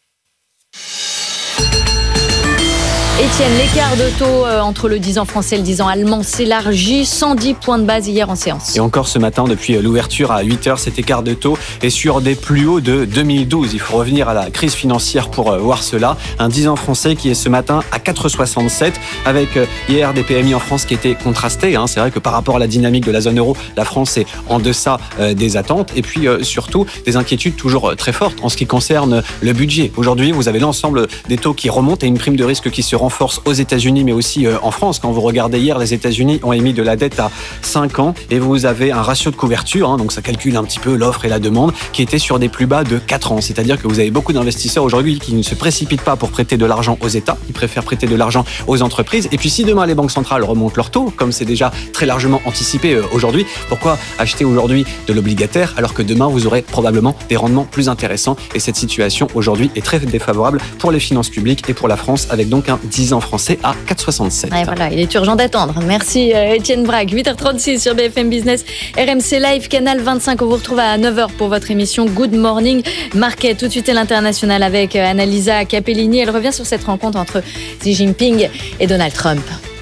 Étienne, l'écart de taux entre le dix ans français et le dix ans allemand s'élargit, cent dix points de base hier en séance. Et encore ce matin, depuis l'ouverture à huit heures, cet écart de taux est sur des plus hauts de deux mille douze. Il faut revenir à la crise financière pour voir cela. Un dix ans français qui est ce matin à quatre virgule soixante-sept, avec hier des P M I en France qui étaient contrastés. C'est vrai que par rapport à la dynamique de la zone euro, la France est en deçà des attentes. Et puis surtout, des inquiétudes toujours très fortes en ce qui concerne le budget. Aujourd'hui, vous avez l'ensemble des taux qui remontent et une prime de risque qui se renforce aux États-Unis, mais aussi en France. Quand vous regardez hier, les États-Unis ont émis de la dette à cinq ans et vous avez un ratio de couverture, hein, donc ça calcule un petit peu l'offre et la demande, qui était sur des plus bas de quatre ans. C'est-à-dire que vous avez beaucoup d'investisseurs aujourd'hui qui ne se précipitent pas pour prêter de l'argent aux États, ils préfèrent prêter de l'argent aux entreprises. Et puis si demain les banques centrales remontent leurs taux, comme c'est déjà très largement anticipé aujourd'hui, pourquoi acheter aujourd'hui de l'obligataire alors que demain vous aurez probablement des rendements plus intéressants? Et cette situation aujourd'hui est très défavorable pour les finances publiques et pour la France, avec donc un dix ans français à quatre virgule soixante-sept. Ouais, voilà, il est urgent d'attendre. Merci Étienne Braque. huit heures trente-six sur B F M Business, R M C Live, Canal vingt-cinq. On vous retrouve à neuf heures pour votre émission Good Morning Market. Tout de suite à l'international avec Annalisa Capellini. Elle revient sur cette rencontre entre Xi Jinping et Donald Trump.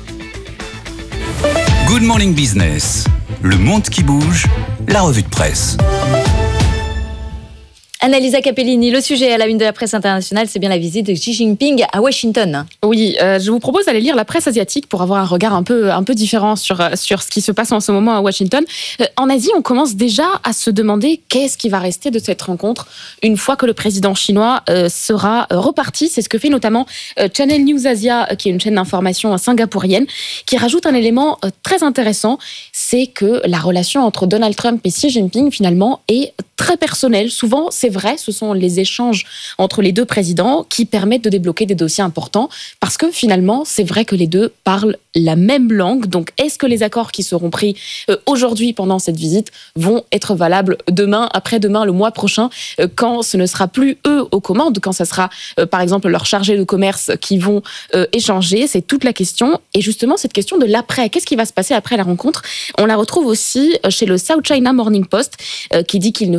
Good Morning Business, le monde qui bouge, la revue de presse. Annalisa Capellini, le sujet à la une de la presse internationale, c'est bien la visite de Xi Jinping à Washington. Oui, euh, je vous propose d'aller lire la presse asiatique pour avoir un regard un peu, un peu différent sur, sur ce qui se passe en ce moment à Washington. Euh, en Asie, on commence déjà à se demander qu'est-ce qui va rester de cette rencontre une fois que le président chinois euh, sera reparti. C'est ce que fait notamment euh, Channel News Asia, qui est une chaîne d'information singapourienne, qui rajoute un élément euh, très intéressant, c'est que la relation entre Donald Trump et Xi Jinping, finalement, est très personnelle. Souvent, c'est vrai, ce sont les échanges entre les deux présidents qui permettent de débloquer des dossiers importants, parce que finalement, c'est vrai que les deux parlent la même langue. Donc, est-ce que les accords qui seront pris euh, aujourd'hui pendant cette visite vont être valables demain, après-demain, le mois prochain, euh, quand ce ne sera plus eux aux commandes, quand ce sera, euh, par exemple, leurs chargés de commerce qui vont euh, échanger? C'est toute la question. Et justement, cette question de l'après, qu'est-ce qui va se passer après la rencontre? On la retrouve aussi chez le South China Morning Post, euh, qui dit qu'il ne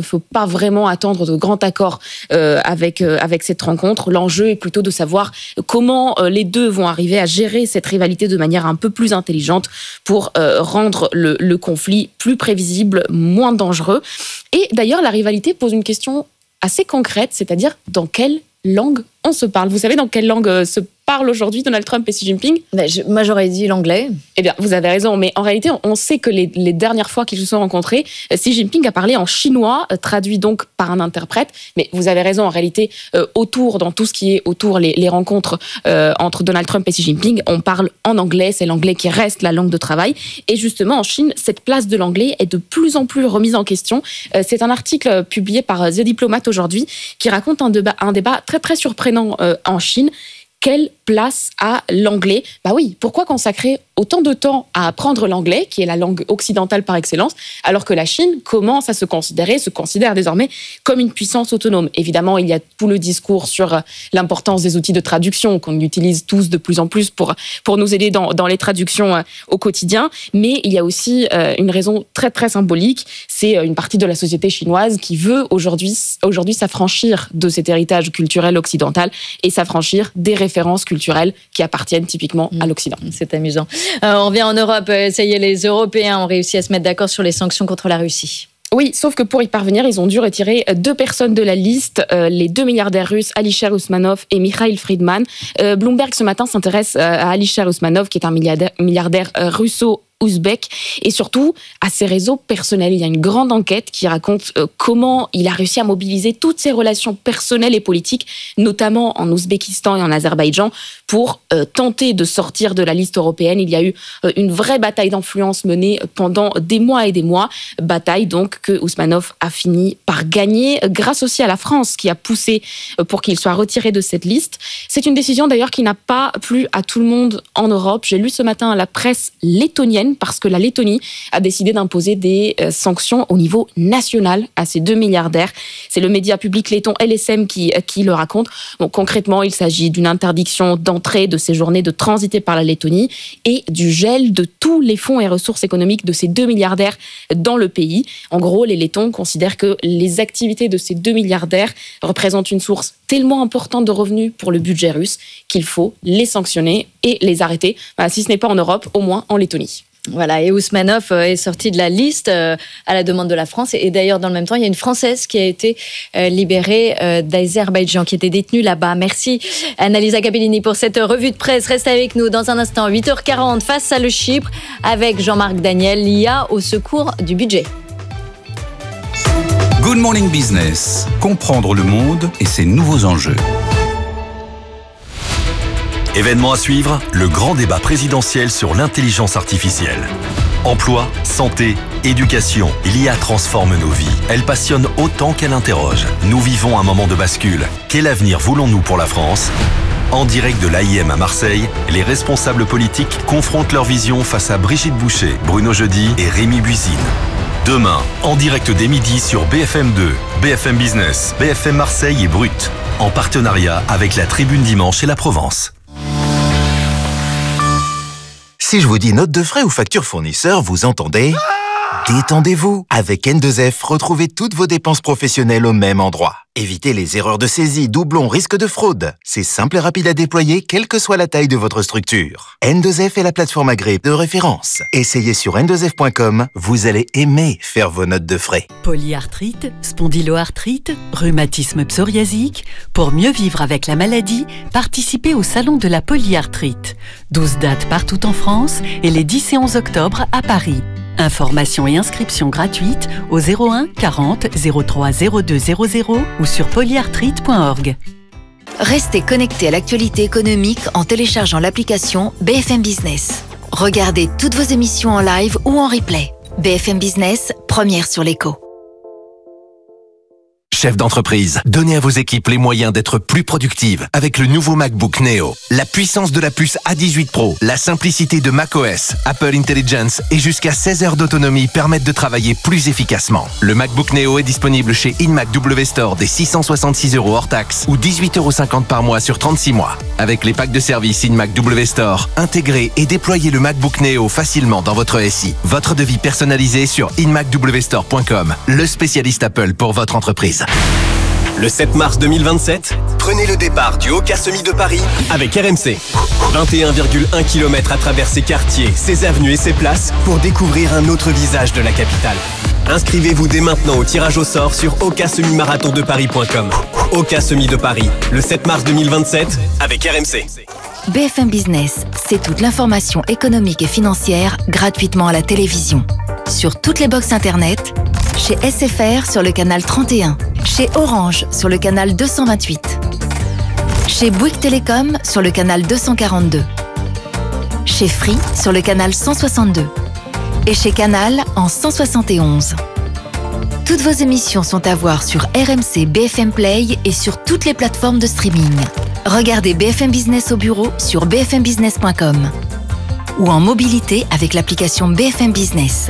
faut pas vraiment attendre de grands accords euh, avec, euh, avec cette rencontre. L'enjeu est plutôt de savoir comment euh, les deux vont arriver à gérer cette rivalité de manière un peu plus intelligente pour euh, rendre le, le conflit plus prévisible, moins dangereux. Et d'ailleurs, la rivalité pose une question assez concrète, c'est-à-dire dans quelle langue on se parle. Vous savez dans quelle langue euh, se parle aujourd'hui Donald Trump et Xi Jinping? Ben, je, moi, j'aurais dit l'anglais. Eh bien, vous avez raison, mais en réalité, on sait que les, les dernières fois qu'ils se sont rencontrés, Xi Jinping a parlé en chinois, euh, traduit donc par un interprète. Mais vous avez raison, en réalité, euh, autour, dans tout ce qui est autour, les, les rencontres euh, entre Donald Trump et Xi Jinping, on parle en anglais, c'est l'anglais qui reste la langue de travail. Et justement, en Chine, cette place de l'anglais est de plus en plus remise en question. Euh, c'est un article publié par The Diplomat aujourd'hui qui raconte un débat, un débat très très surprenant euh, en Chine. Quelle place a l'anglais? Bah oui, pourquoi consacrer autant de temps à apprendre l'anglais, qui est la langue occidentale par excellence, alors que la Chine commence à se considérer, se considère désormais comme une puissance autonome? Évidemment, il y a tout le discours sur l'importance des outils de traduction qu'on utilise tous de plus en plus pour, pour nous aider dans, dans les traductions au quotidien, mais il y a aussi une raison très très symbolique, c'est une partie de la société chinoise qui veut aujourd'hui, aujourd'hui s'affranchir de cet héritage culturel occidental et s'affranchir des références culturelles qui appartiennent typiquement à l'Occident. C'est amusant. Euh, on revient en Europe. Ça y est, les Européens ont réussi à se mettre d'accord sur les sanctions contre la Russie. Oui, sauf que pour y parvenir, ils ont dû retirer deux personnes de la liste, euh, les deux milliardaires russes Alisher Usmanov et Mikhail Friedman. Euh, Bloomberg ce matin s'intéresse à Alisher Usmanov, qui est un milliardaire, milliardaire euh, russo ouzbek et surtout à ses réseaux personnels. Il y a une grande enquête qui raconte euh, comment il a réussi à mobiliser toutes ses relations personnelles et politiques, notamment en Ouzbékistan et en Azerbaïdjan, pour euh, tenter de sortir de la liste européenne. Il y a eu euh, une vraie bataille d'influence menée pendant des mois et des mois, bataille donc que Usmanov a fini par gagner grâce aussi à la France qui a poussé euh, pour qu'il soit retiré de cette liste. C'est une décision d'ailleurs qui n'a pas plu à tout le monde en Europe. J'ai lu ce matin la presse lettonienne parce que la Lettonie a décidé d'imposer des euh, sanctions au niveau national à ces deux milliardaires. C'est le média public letton L S M qui, euh, qui le raconte. Bon, concrètement, il s'agit d'une interdiction d'entrée, de séjourner, de transiter par la Lettonie et du gel de tous les fonds et ressources économiques de ces deux milliardaires dans le pays. En gros, les Lettons considèrent que les activités de ces deux milliardaires représentent une source tellement importante de revenus pour le budget russe qu'il faut les sanctionner et les arrêter. Bah, si ce n'est pas en Europe, au moins en Lettonie. Voilà, et Ousmanov est sorti de la liste à la demande de la France. Et d'ailleurs, dans le même temps, il y a une Française qui a été libérée d'Azerbaïdjan, qui était détenue là-bas. Merci, Annalisa Capellini, pour cette revue de presse. Reste avec nous dans un instant, huit heures quarante, face à le Chypre, avec Jean-Marc Daniel, l'I A au secours du budget. Good Morning Business. Comprendre le monde et ses nouveaux enjeux. Événement à suivre, le grand débat présidentiel sur l'intelligence artificielle. Emploi, santé, éducation, l'I A transforme nos vies. Elle passionne autant qu'elle interroge. Nous vivons un moment de bascule. Quel avenir voulons-nous pour la France ? En direct de l'A I M à Marseille, les responsables politiques confrontent leur vision face à Brigitte Boucher, Bruno Jeudi et Rémi Buisine. Demain, en direct dès midi sur B F M deux, B F M Business, B F M Marseille et Brut, en partenariat avec la Tribune Dimanche et la Provence. Si je vous dis note de frais ou facture fournisseur, vous entendez ? Détendez-vous. Avec N deux F, retrouvez toutes vos dépenses professionnelles au même endroit. Évitez les erreurs de saisie, doublons, risques de fraude. C'est simple et rapide à déployer, quelle que soit la taille de votre structure. N deux F est la plateforme agréée de référence. Essayez sur N deux F point com, vous allez aimer faire vos notes de frais. Polyarthrite, spondyloarthrite, rhumatisme psoriasique. Pour mieux vivre avec la maladie, participez au Salon de la polyarthrite. douze dates partout en France et les dix et onze octobre à Paris. Information et inscription gratuite au zéro un quarante zéro trois zéro deux zéro zéro ou sur polyarthrite point org. Restez connectés à l'actualité économique en téléchargeant l'application B F M Business. Regardez toutes vos émissions en live ou en replay. B F M Business, première sur l'écho. Chef d'entreprise, donnez à vos équipes les moyens d'être plus productives avec le nouveau MacBook Neo. La puissance de la puce A dix-huit Pro, la simplicité de macOS, Apple Intelligence et jusqu'à seize heures d'autonomie permettent de travailler plus efficacement. Le MacBook Neo est disponible chez InMac W Store dès six cent soixante-six euros hors taxe ou dix-huit euros cinquante par mois sur trente-six mois. Avec les packs de service InMac W Store, intégrez et déployez le MacBook Neo facilement dans votre S I. Votre devis personnalisé sur in mac w store point com, le spécialiste Apple pour votre entreprise. Le sept mars deux mille vingt-sept, prenez le départ du Oka Semi de Paris avec R M C. vingt et un virgule un kilomètres à travers ses quartiers, ses avenues et ses places pour découvrir un autre visage de la capitale. Inscrivez-vous dès maintenant au tirage au sort sur oka semi marathon de paris point com. Oka Semi de Paris, le sept mars deux mille vingt-sept avec R M C. B F M Business, c'est toute l'information économique et financière gratuitement à la télévision. Sur toutes les box internet, chez S F R sur le canal trente et un, chez Orange sur le canal deux cent vingt-huit, chez Bouygues Télécom sur le canal deux cent quarante-deux, chez Free sur le canal cent soixante-deux et chez Canal en cent soixante et onze. Toutes vos émissions sont à voir sur R M C B F M Play et sur toutes les plateformes de streaming. Regardez B F M Business au bureau sur b f m business point com ou en mobilité avec l'application B F M Business.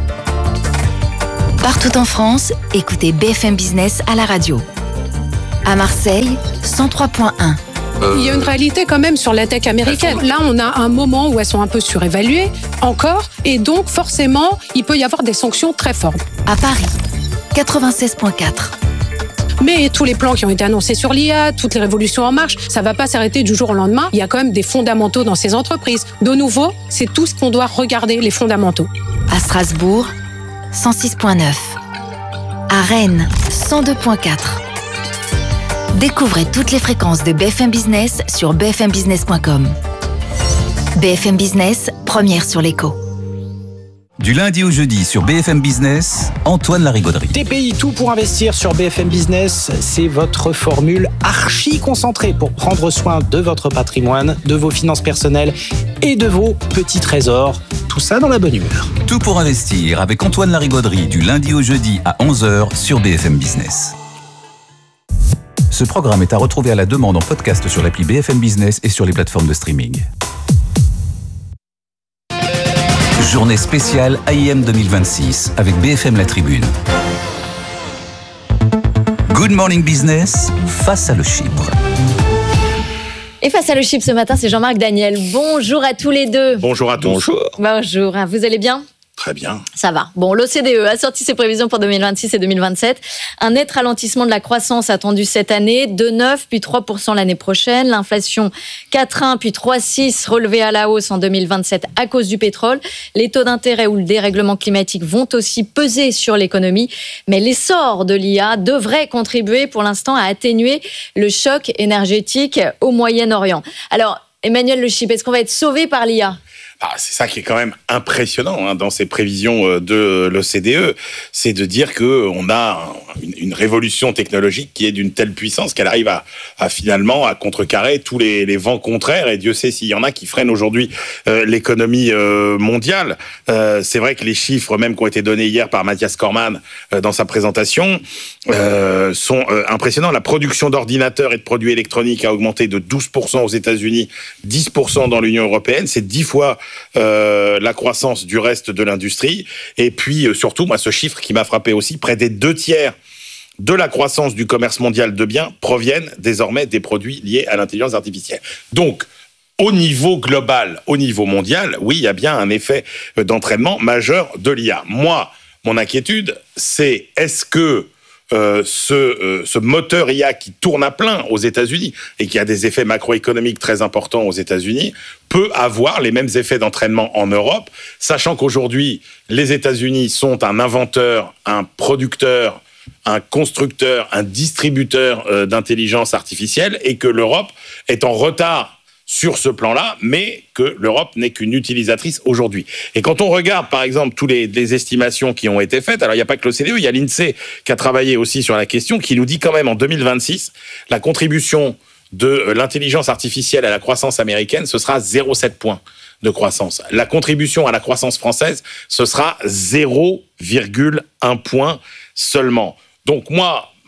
Partout en France, écoutez B F M Business à la radio. À Marseille, cent trois point un. Il y a une réalité quand même sur la tech américaine. Là, on a un moment où elles sont un peu surévaluées, encore, et donc forcément, il peut y avoir des sanctions très fortes. À Paris, quatre-vingt-seize point quatre. Mais tous les plans qui ont été annoncés sur l'I A, toutes les révolutions en marche, ça ne va pas s'arrêter du jour au lendemain. Il y a quand même des fondamentaux dans ces entreprises. De nouveau, c'est tout ce qu'on doit regarder, les fondamentaux. À Strasbourg, cent six point neuf. À Rennes, cent deux point quatre. Découvrez toutes les fréquences de B F M Business sur b f m business point com. B F M Business, première sur l'écho. Du lundi au jeudi sur B F M Business, Antoine Larigauderie. T P I, tout pour investir sur B F M Business, c'est votre formule archi concentrée pour prendre soin de votre patrimoine, de vos finances personnelles et de vos petits trésors. Tout ça dans la bonne humeur. Tout pour investir avec Antoine Larigauderie du lundi au jeudi à onze heures sur B F M Business. Ce programme est à retrouver à la demande en podcast sur l'appli B F M Business et sur les plateformes de streaming. Journée spéciale A I M deux mille vingt-six avec B F M La Tribune. Good Morning Business face à le Chypre. Et face à le Chypre ce matin, c'est Jean-Marc Daniel. Bonjour à tous les deux. Bonjour à tous. Bonjour. Bonjour, vous allez bien ? Très bien. Ça va. Bon, l'O C D E a sorti ses prévisions pour deux mille vingt-six et deux mille vingt-sept. Un net ralentissement de la croissance attendu cette année, deux virgule neuf puis trois pour cent l'année prochaine. L'inflation quatre virgule un puis trois virgule six relevée à la hausse en deux mille vingt-sept à cause du pétrole. Les taux d'intérêt ou le dérèglement climatique vont aussi peser sur l'économie. Mais l'essor de l'I A devrait contribuer pour l'instant à atténuer le choc énergétique au Moyen-Orient. Alors, Emmanuel Le Chypre, est-ce qu'on va être sauvé par l'I A ? Ah, c'est ça qui est quand même impressionnant hein, dans ces prévisions de l'O C D E, c'est de dire qu'on a une, une révolution technologique qui est d'une telle puissance qu'elle arrive à, à finalement à contrecarrer tous les, les vents contraires, et Dieu sait s'il y en a qui freinent aujourd'hui euh, l'économie euh, mondiale. Euh, c'est vrai que les chiffres même qui ont été donnés hier par Mathias Cormann euh, dans sa présentation euh, sont euh, impressionnants. La production d'ordinateurs et de produits électroniques a augmenté de douze pour cent aux États-Unis, dix pour cent dans l'Union européenne, c'est dix fois Euh, la croissance du reste de l'industrie. Et puis, euh, surtout, moi, ce chiffre qui m'a frappé aussi, près des deux tiers de la croissance du commerce mondial de biens proviennent désormais des produits liés à l'intelligence artificielle. Donc, au niveau global, au niveau mondial, oui, il y a bien un effet d'entraînement majeur de l'I A. Moi, mon inquiétude, c'est est-ce que Euh, ce, euh, ce moteur I A qui tourne à plein aux États-Unis et qui a des effets macroéconomiques très importants aux États-Unis peut avoir les mêmes effets d'entraînement en Europe, sachant qu'aujourd'hui, les États-Unis sont un inventeur, un producteur, un constructeur, un distributeur euh, d'intelligence artificielle, et que l'Europe est en retard sur ce plan-là, mais que l'Europe n'est qu'une utilisatrice aujourd'hui. Et quand on regarde, par exemple, toutes les, les estimations qui ont été faites, alors il n'y a pas que l'O C D E, il y a l'INSEE qui a travaillé aussi sur la question, qui nous dit quand même en deux mille vingt-six, la contribution de l'intelligence artificielle à la croissance américaine, ce sera zéro virgule sept points de croissance. La contribution à la croissance française, ce sera zéro virgule un point seulement. Donc moi,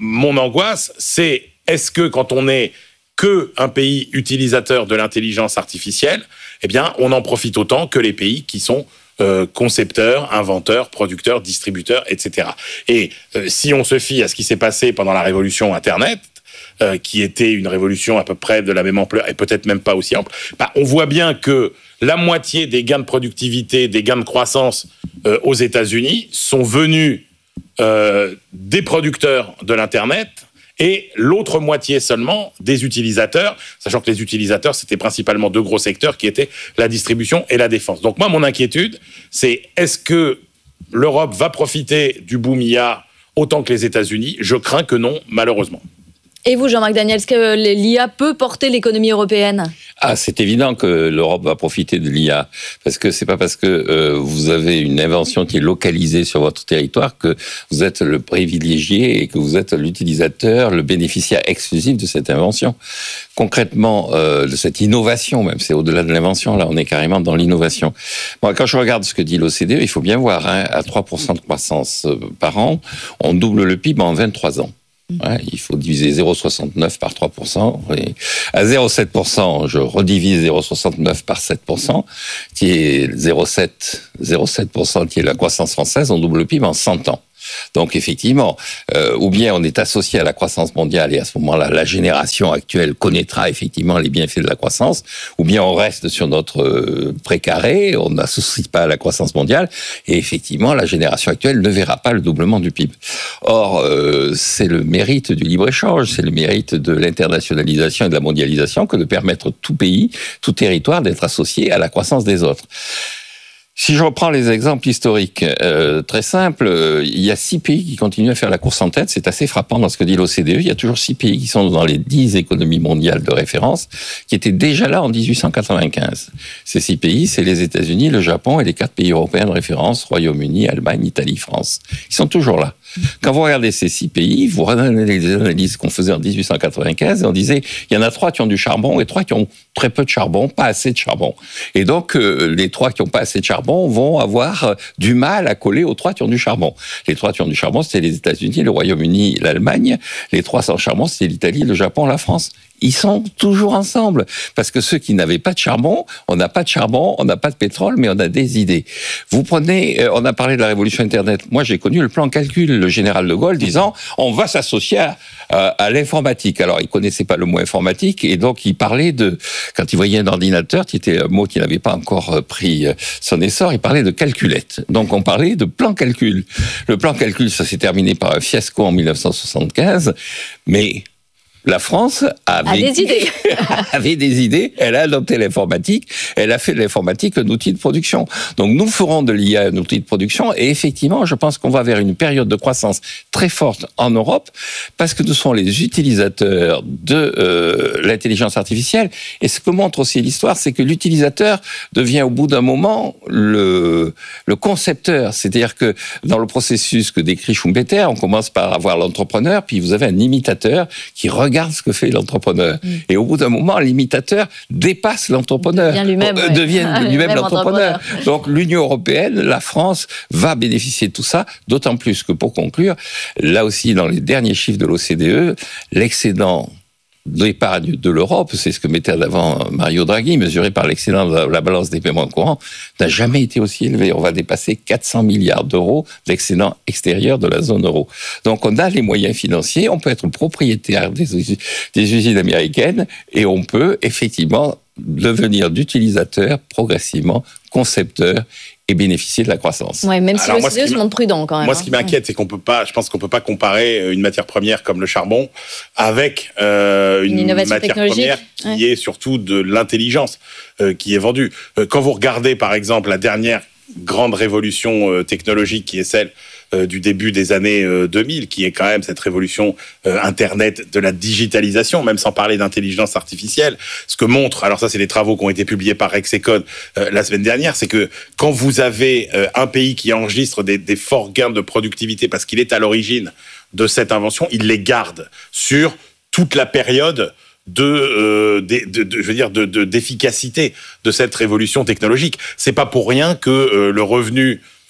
mon angoisse, c'est est-ce que quand on est que un pays utilisateur de l'intelligence artificielle, eh bien, on en profite autant que les pays qui sont euh, concepteurs, inventeurs, producteurs, distributeurs, et cetera. Et euh, si on se fie à ce qui s'est passé pendant la révolution Internet, euh, qui était une révolution à peu près de la même ampleur et peut-être même pas aussi ample, bah, on voit bien que la moitié des gains de productivité, des gains de croissance euh, aux États-Unis sont venus euh, des producteurs de l'Internet, et l'autre moitié seulement des utilisateurs, sachant que les utilisateurs, c'était principalement deux gros secteurs qui étaient la distribution et la défense. Donc moi, mon inquiétude, c'est est-ce que l'Europe va profiter du boom I A autant que les États-Unis ? Je crains que non, malheureusement. Et vous, Jean-Marc Daniel, est-ce que l'I A peut porter l'économie européenne ? Ah, c'est évident que l'Europe va profiter de l'I A, parce que c'est pas parce que euh, vous avez une invention qui est localisée sur votre territoire que vous êtes le privilégié et que vous êtes l'utilisateur, le bénéficiaire exclusif de cette invention. Concrètement, euh, de cette innovation, même c'est au-delà de l'invention, là on est carrément dans l'innovation. Moi, quand je regarde ce que dit l'O C D E, il faut bien voir, hein, à trois pour cent de croissance par an, on double le P I B en vingt-trois ans. Ouais, il faut diviser zéro virgule soixante-neuf par trois pour cent. Et à zéro virgule sept pour cent, je redivise zéro virgule soixante-neuf par sept pour cent, qui est zéro virgule sept pour cent, qui est la croissance française, on double le P I B en cent ans. Donc effectivement, euh, ou bien on est associé à la croissance mondiale et à ce moment-là, la génération actuelle connaîtra effectivement les bienfaits de la croissance, ou bien on reste sur notre euh, précaré, on n'associe pas à la croissance mondiale, et effectivement la génération actuelle ne verra pas le doublement du P I B. Or, euh, c'est le mérite du libre-échange, c'est le mérite de l'internationalisation et de la mondialisation que de permettre tout pays, tout territoire d'être associé à la croissance des autres. Si je reprends les exemples historiques, euh, très simples, euh, il y a six pays qui continuent à faire la course en tête. C'est assez frappant dans ce que dit l'O C D E. Il y a toujours six pays qui sont dans les dix économies mondiales de référence, qui étaient déjà là en dix-huit cent quatre-vingt-quinze. Ces six pays, c'est les États-Unis, le Japon et les quatre pays européens de référence, Royaume-Uni, Allemagne, Italie, France. Ils sont toujours là. Quand vous regardez ces six pays, vous regardez les analyses qu'on faisait en dix-huit cent quatre-vingt-quinze, et on disait, il y en a trois qui ont du charbon et trois qui ont très peu de charbon, pas assez de charbon. Et donc, euh, les trois qui ont pas assez de charbon vont avoir euh, du mal à coller aux trois qui ont du charbon. Les trois qui ont du charbon, c'était les États-Unis, le Royaume-Uni, l'Allemagne. Les trois sans charbon, c'était l'Italie, le Japon, la France. Ils sont toujours ensemble. Parce que ceux qui n'avaient pas de charbon, on n'a pas de charbon, on n'a pas de pétrole, mais on a des idées. Vous prenez, euh, on a parlé de la révolution Internet. Moi, j'ai connu le plan calcul, le général de Gaulle disant, on va s'associer à, à, à l'informatique. Alors, il connaissait pas le mot informatique, et donc il parlait de, quand il voyait un ordinateur, qui était un mot qui n'avait pas encore pris son essor, il parlait de calculette. Donc, on parlait de plan calcul. Le plan calcul, ça s'est terminé par un fiasco en dix-neuf cent soixante-quinze, mais la France avait, a des idées. avait des idées, elle a adopté l'informatique, elle a fait de l'informatique un outil de production. Donc nous ferons de l'I A un outil de production, et effectivement, je pense qu'on va vers une période de croissance très forte en Europe, parce que nous sommes les utilisateurs de euh, l'intelligence artificielle. Et ce que montre aussi l'histoire, c'est que l'utilisateur devient au bout d'un moment le, le concepteur. C'est-à-dire que dans le processus que décrit Schumpeter, on commence par avoir l'entrepreneur, puis vous avez un imitateur qui regarde Regarde ce que fait l'entrepreneur. Mmh. Et au bout d'un moment, l'imitateur dépasse l'entrepreneur. Devient lui-même, euh, ouais. devient lui-même, lui-même l'entrepreneur. Donc l'Union européenne, la France, va bénéficier de tout ça, d'autant plus que, pour conclure, là aussi, dans les derniers chiffres de l'O C D E, l'excédent d'épargne de l'Europe, c'est ce que mettait en avant Mario Draghi, mesuré par l'excédent de la balance des paiements courants, n'a jamais été aussi élevé. On va dépasser quatre cents milliards d'euros d'excédent extérieur de la zone euro. Donc on a les moyens financiers, on peut être propriétaire des, des usines américaines, et on peut effectivement devenir d'utilisateur progressivement concepteur et bénéficier de la croissance. Ouais, même si Alors l'O C D E se montre prudent quand même. Moi, ce qui m'inquiète, c'est qu'on peut pas, je pense qu'on peut pas comparer une matière première comme le charbon avec euh, une, une matière première qui ouais. est surtout de l'intelligence euh, qui est vendue. Euh, quand vous regardez, par exemple, la dernière grande révolution euh, technologique qui est celle euh, du début des années euh, deux mille, qui est quand même cette révolution euh, Internet de la digitalisation, même sans parler d'intelligence artificielle. Ce que montre, alors ça c'est les travaux qui ont été publiés par Rexecode euh, la semaine dernière, c'est que quand vous avez euh, un pays qui enregistre des, des forts gains de productivité parce qu'il est à l'origine de cette invention, il les garde sur toute la période de, euh, de, de, de je veux dire de, de d'efficacité de cette révolution technologique. C'est pas pour rien que euh, le revenu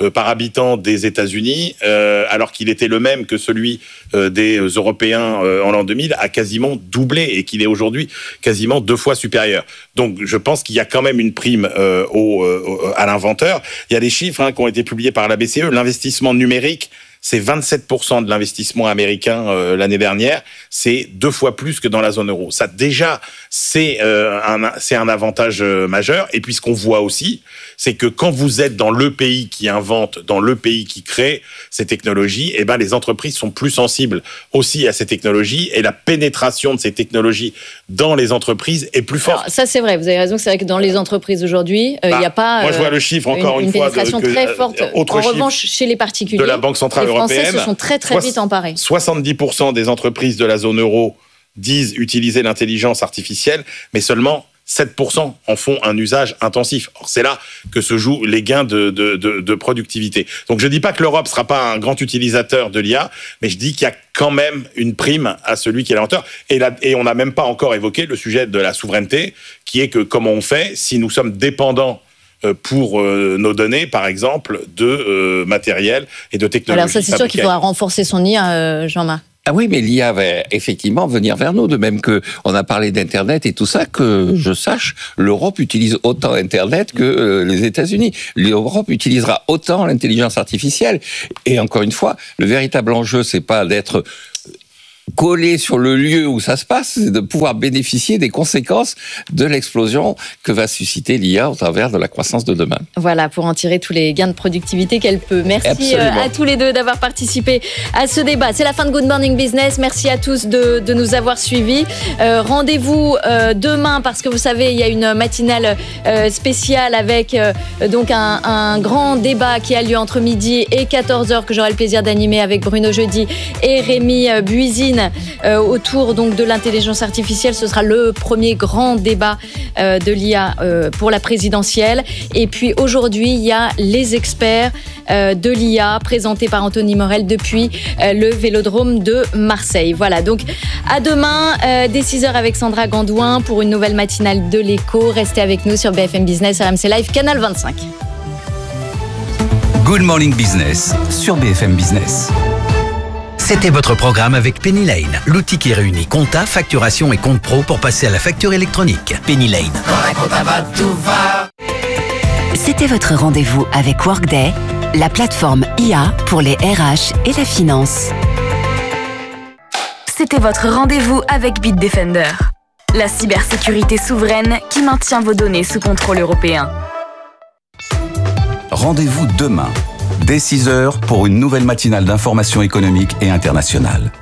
euh, par habitant des États-Unis, euh, alors qu'il était le même que celui euh, des Européens euh, en l'an deux mille, a quasiment doublé et qu'il est aujourd'hui quasiment deux fois supérieur. Donc, je pense qu'il y a quand même une prime euh, au, euh, à l'inventeur. Il y a des chiffres hein, qui ont été publiés par la B C E. L'investissement numérique, c'est vingt-sept pour cent de l'investissement américain euh, l'année dernière. C'est deux fois plus que dans la zone euro. Ça, déjà, c'est, euh, un, c'est un avantage euh, majeur. Et puis, ce qu'on voit aussi, c'est que quand vous êtes dans le pays qui invente, dans le pays qui crée ces technologies, eh ben, les entreprises sont plus sensibles aussi à ces technologies et la pénétration de ces technologies dans les entreprises est plus forte. Alors, ça, c'est vrai. Vous avez raison que c'est vrai que dans les entreprises aujourd'hui, il euh, n'y bah, a pas moi, je vois le chiffre, encore une, une, une fois, pénétration de, que, très forte. Euh, autre en chiffre revanche, chez les particuliers, de la Banque centrale les Français européenne, se sont très très vite emparés. soixante-dix pour cent des entreprises de la zone euro disent utiliser l'intelligence artificielle, mais seulement sept pour cent en font un usage intensif. Or, c'est là que se jouent les gains de, de, de, de productivité. Donc, je ne dis pas que l'Europe ne sera pas un grand utilisateur de l'I A, mais je dis qu'il y a quand même une prime à celui qui est l'inventeur. Et, là, et on n'a même pas encore évoqué le sujet de la souveraineté, qui est que comment on fait si nous sommes dépendants pour euh, nos données, par exemple, de euh, matériel et de technologie. Alors ça, c'est sûr qu'il faudra renforcer son I A, euh, Jean-Marc. Ah oui, mais l'I A va effectivement venir vers nous, de même que on a parlé d'Internet et tout ça, que je sache, l'Europe utilise autant Internet que euh, les États-Unis. L'Europe utilisera autant l'intelligence artificielle. Et encore une fois, le véritable enjeu, c'est pas d'être collé sur le lieu où ça se passe, c'est de pouvoir bénéficier des conséquences de l'explosion que va susciter l'I A au travers de la croissance de demain. Voilà, pour en tirer tous les gains de productivité qu'elle peut. Merci Absolument. à tous les deux d'avoir participé à ce débat. C'est la fin de Good Morning Business. Merci à tous de, de nous avoir suivis. Euh, rendez-vous euh, demain, parce que vous savez, il y a une matinale euh, spéciale avec euh, donc un, un grand débat qui a lieu entre midi et quatorze heures que j'aurai le plaisir d'animer avec Bruno Jeudi et Rémi euh, Buisine. Euh, autour donc de l'intelligence artificielle. Ce sera le premier grand débat euh, de l'I A euh, pour la présidentielle. Et puis aujourd'hui, il y a les experts euh, de l'I A présentés par Anthony Morel depuis euh, le Vélodrome de Marseille. Voilà, donc à demain euh, dès six heures avec Sandra Gandouin pour une nouvelle matinale de l'Écho. Restez avec nous sur B F M Business, R M C Live, Canal vingt-cinq. Good Morning Business sur B F M Business. C'était votre programme avec Penny Lane, l'outil qui réunit compta, facturation et compte pro pour passer à la facture électronique. Penny Lane. C'était votre rendez-vous avec Workday, la plateforme I A pour les R H et la finance. C'était votre rendez-vous avec Bitdefender, la cybersécurité souveraine qui maintient vos données sous contrôle européen. Rendez-vous demain, dès six heures, pour une nouvelle matinale d'information économique et internationale.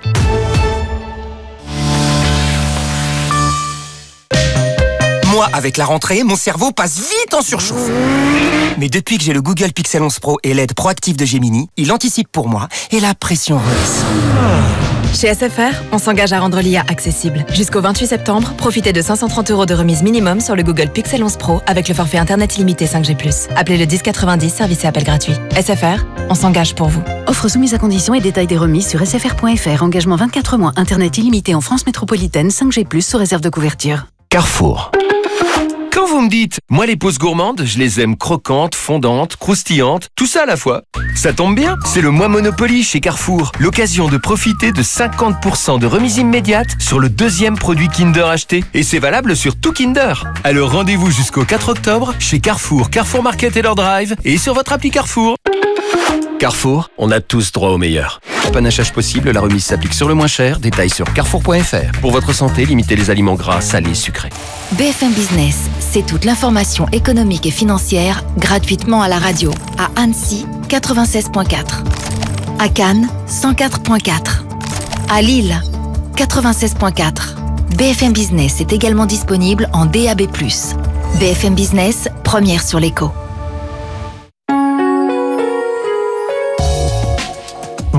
Moi, avec la rentrée, mon cerveau passe vite en surchauffe. Mais depuis que j'ai le Google Pixel onze Pro et l'aide proactive de Gemini, il anticipe pour moi et la pression redescend. Chez S F R, on s'engage à rendre l'I A accessible. Jusqu'au vingt-huit septembre, profitez de cinq cent trente euros de remise minimum sur le Google Pixel onze Pro avec le forfait Internet illimité cinq G plus. Appelez le dix quatre-vingt-dix, service et appel gratuit. S F R, on s'engage pour vous. Offre soumise à conditions et détails des remises sur s f r point f r. Engagement vingt-quatre mois, Internet illimité en France métropolitaine, cinq G plus, sous réserve de couverture. Carrefour. Quand vous me dites, moi les pauses gourmandes, je les aime croquantes, fondantes, croustillantes, tout ça à la fois. Ça tombe bien, c'est le mois Monopoly chez Carrefour. L'occasion de profiter de cinquante pour cent de remise immédiate sur le deuxième produit Kinder acheté. Et c'est valable sur tout Kinder. Alors rendez-vous jusqu'au quatre octobre chez Carrefour, Carrefour Market et leur drive et sur votre appli Carrefour. Carrefour, on a tous droit au meilleur. Panachage possible, la remise s'applique sur le moins cher. Détails sur carrefour point f r. Pour votre santé, limitez les aliments gras, salés, sucrés. B F M Business, c'est toute l'information économique et financière gratuitement à la radio. À Annecy, quatre-vingt-seize virgule quatre. À Cannes, cent quatre virgule quatre. À Lille, quatre-vingt-seize virgule quatre. B F M Business est également disponible en D A B plus. B F M Business, première sur l'écho.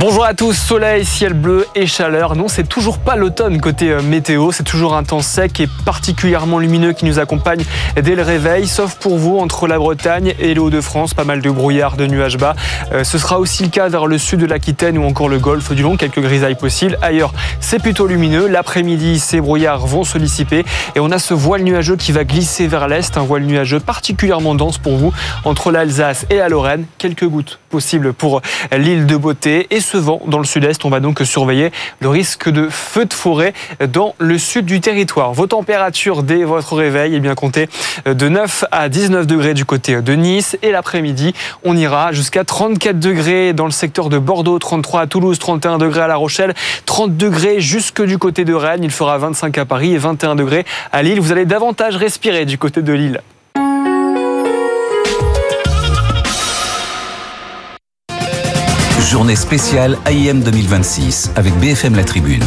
Bonjour à tous, soleil, ciel bleu et chaleur. Non, c'est toujours pas l'automne côté météo, c'est toujours un temps sec et particulièrement lumineux qui nous accompagne dès le réveil, sauf pour vous entre la Bretagne et les Hauts-de-France, pas mal de brouillard, de nuages bas. Euh, ce sera aussi le cas vers le sud de l'Aquitaine ou encore le golfe du Long, quelques grisailles possibles. Ailleurs, c'est plutôt lumineux. L'après-midi, ces brouillards vont se dissiper et on a ce voile nuageux qui va glisser vers l'est, un voile nuageux particulièrement dense pour vous entre l'Alsace et la Lorraine. Quelques gouttes possibles pour l'île de Beauté et ce vent dans le sud-est. On va donc surveiller le risque de feux de forêt dans le sud du territoire. Vos températures dès votre réveil, eh bien comptez de neuf à dix-neuf degrés du côté de Nice et l'après-midi, on ira jusqu'à trente-quatre degrés dans le secteur de Bordeaux, trente-trois à Toulouse, trente et un degrés à La Rochelle, trente degrés jusque du côté de Rennes. Il fera vingt-cinq à Paris et vingt et un degrés à Lille. Vous allez davantage respirer du côté de Lille. Journée spéciale A I M deux mille vingt-six avec B F M La Tribune.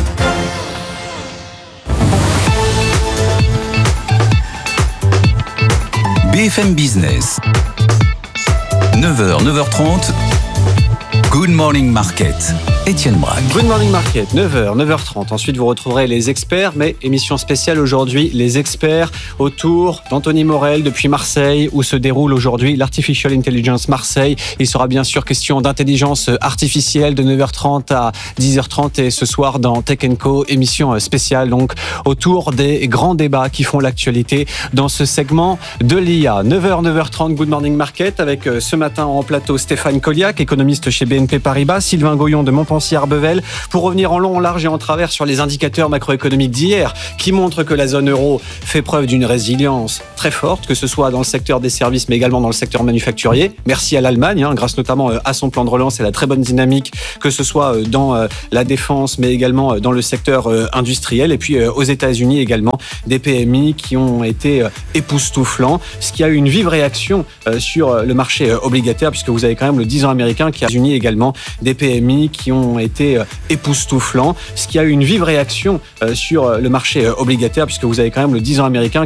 B F M Business. neuf heures, neuf heures trente. Good Morning Market. Étienne Braque. Good Morning Market, neuf heures, neuf heures trente. Ensuite, vous retrouverez les experts, mais émission spéciale aujourd'hui, les experts autour d'Anthony Morel depuis Marseille, où se déroule aujourd'hui l'Artificial Intelligence Marseille. Il sera bien sûr question d'intelligence artificielle de neuf heures trente à dix heures trente et ce soir dans Tech and Co, émission spéciale donc autour des grands débats qui font l'actualité dans ce segment de l'I A. neuf heures, neuf heures trente, Good Morning Market avec ce matin en plateau Stéphane Colliac, économiste chez B N P Paribas, Sylvain Goyon de Montpensier-Arbevel, pour revenir en long, en large et en travers sur les indicateurs macroéconomiques d'hier qui montrent que la zone euro fait preuve d'une résilience très forte, que ce soit dans le secteur des services mais également dans le secteur manufacturier. Merci à l'Allemagne, hein, grâce notamment à son plan de relance et la très bonne dynamique, que ce soit dans la défense mais également dans le secteur industriel. Et puis aux États-Unis également, des P M I qui ont été époustouflants, ce qui a eu une vive réaction sur le marché obligataire, puisque vous avez quand même le dix ans américain qui a uni également des P M I qui ont été époustouflants, ce qui a eu une vive réaction sur le marché obligataire, puisque vous avez quand même le dix ans américain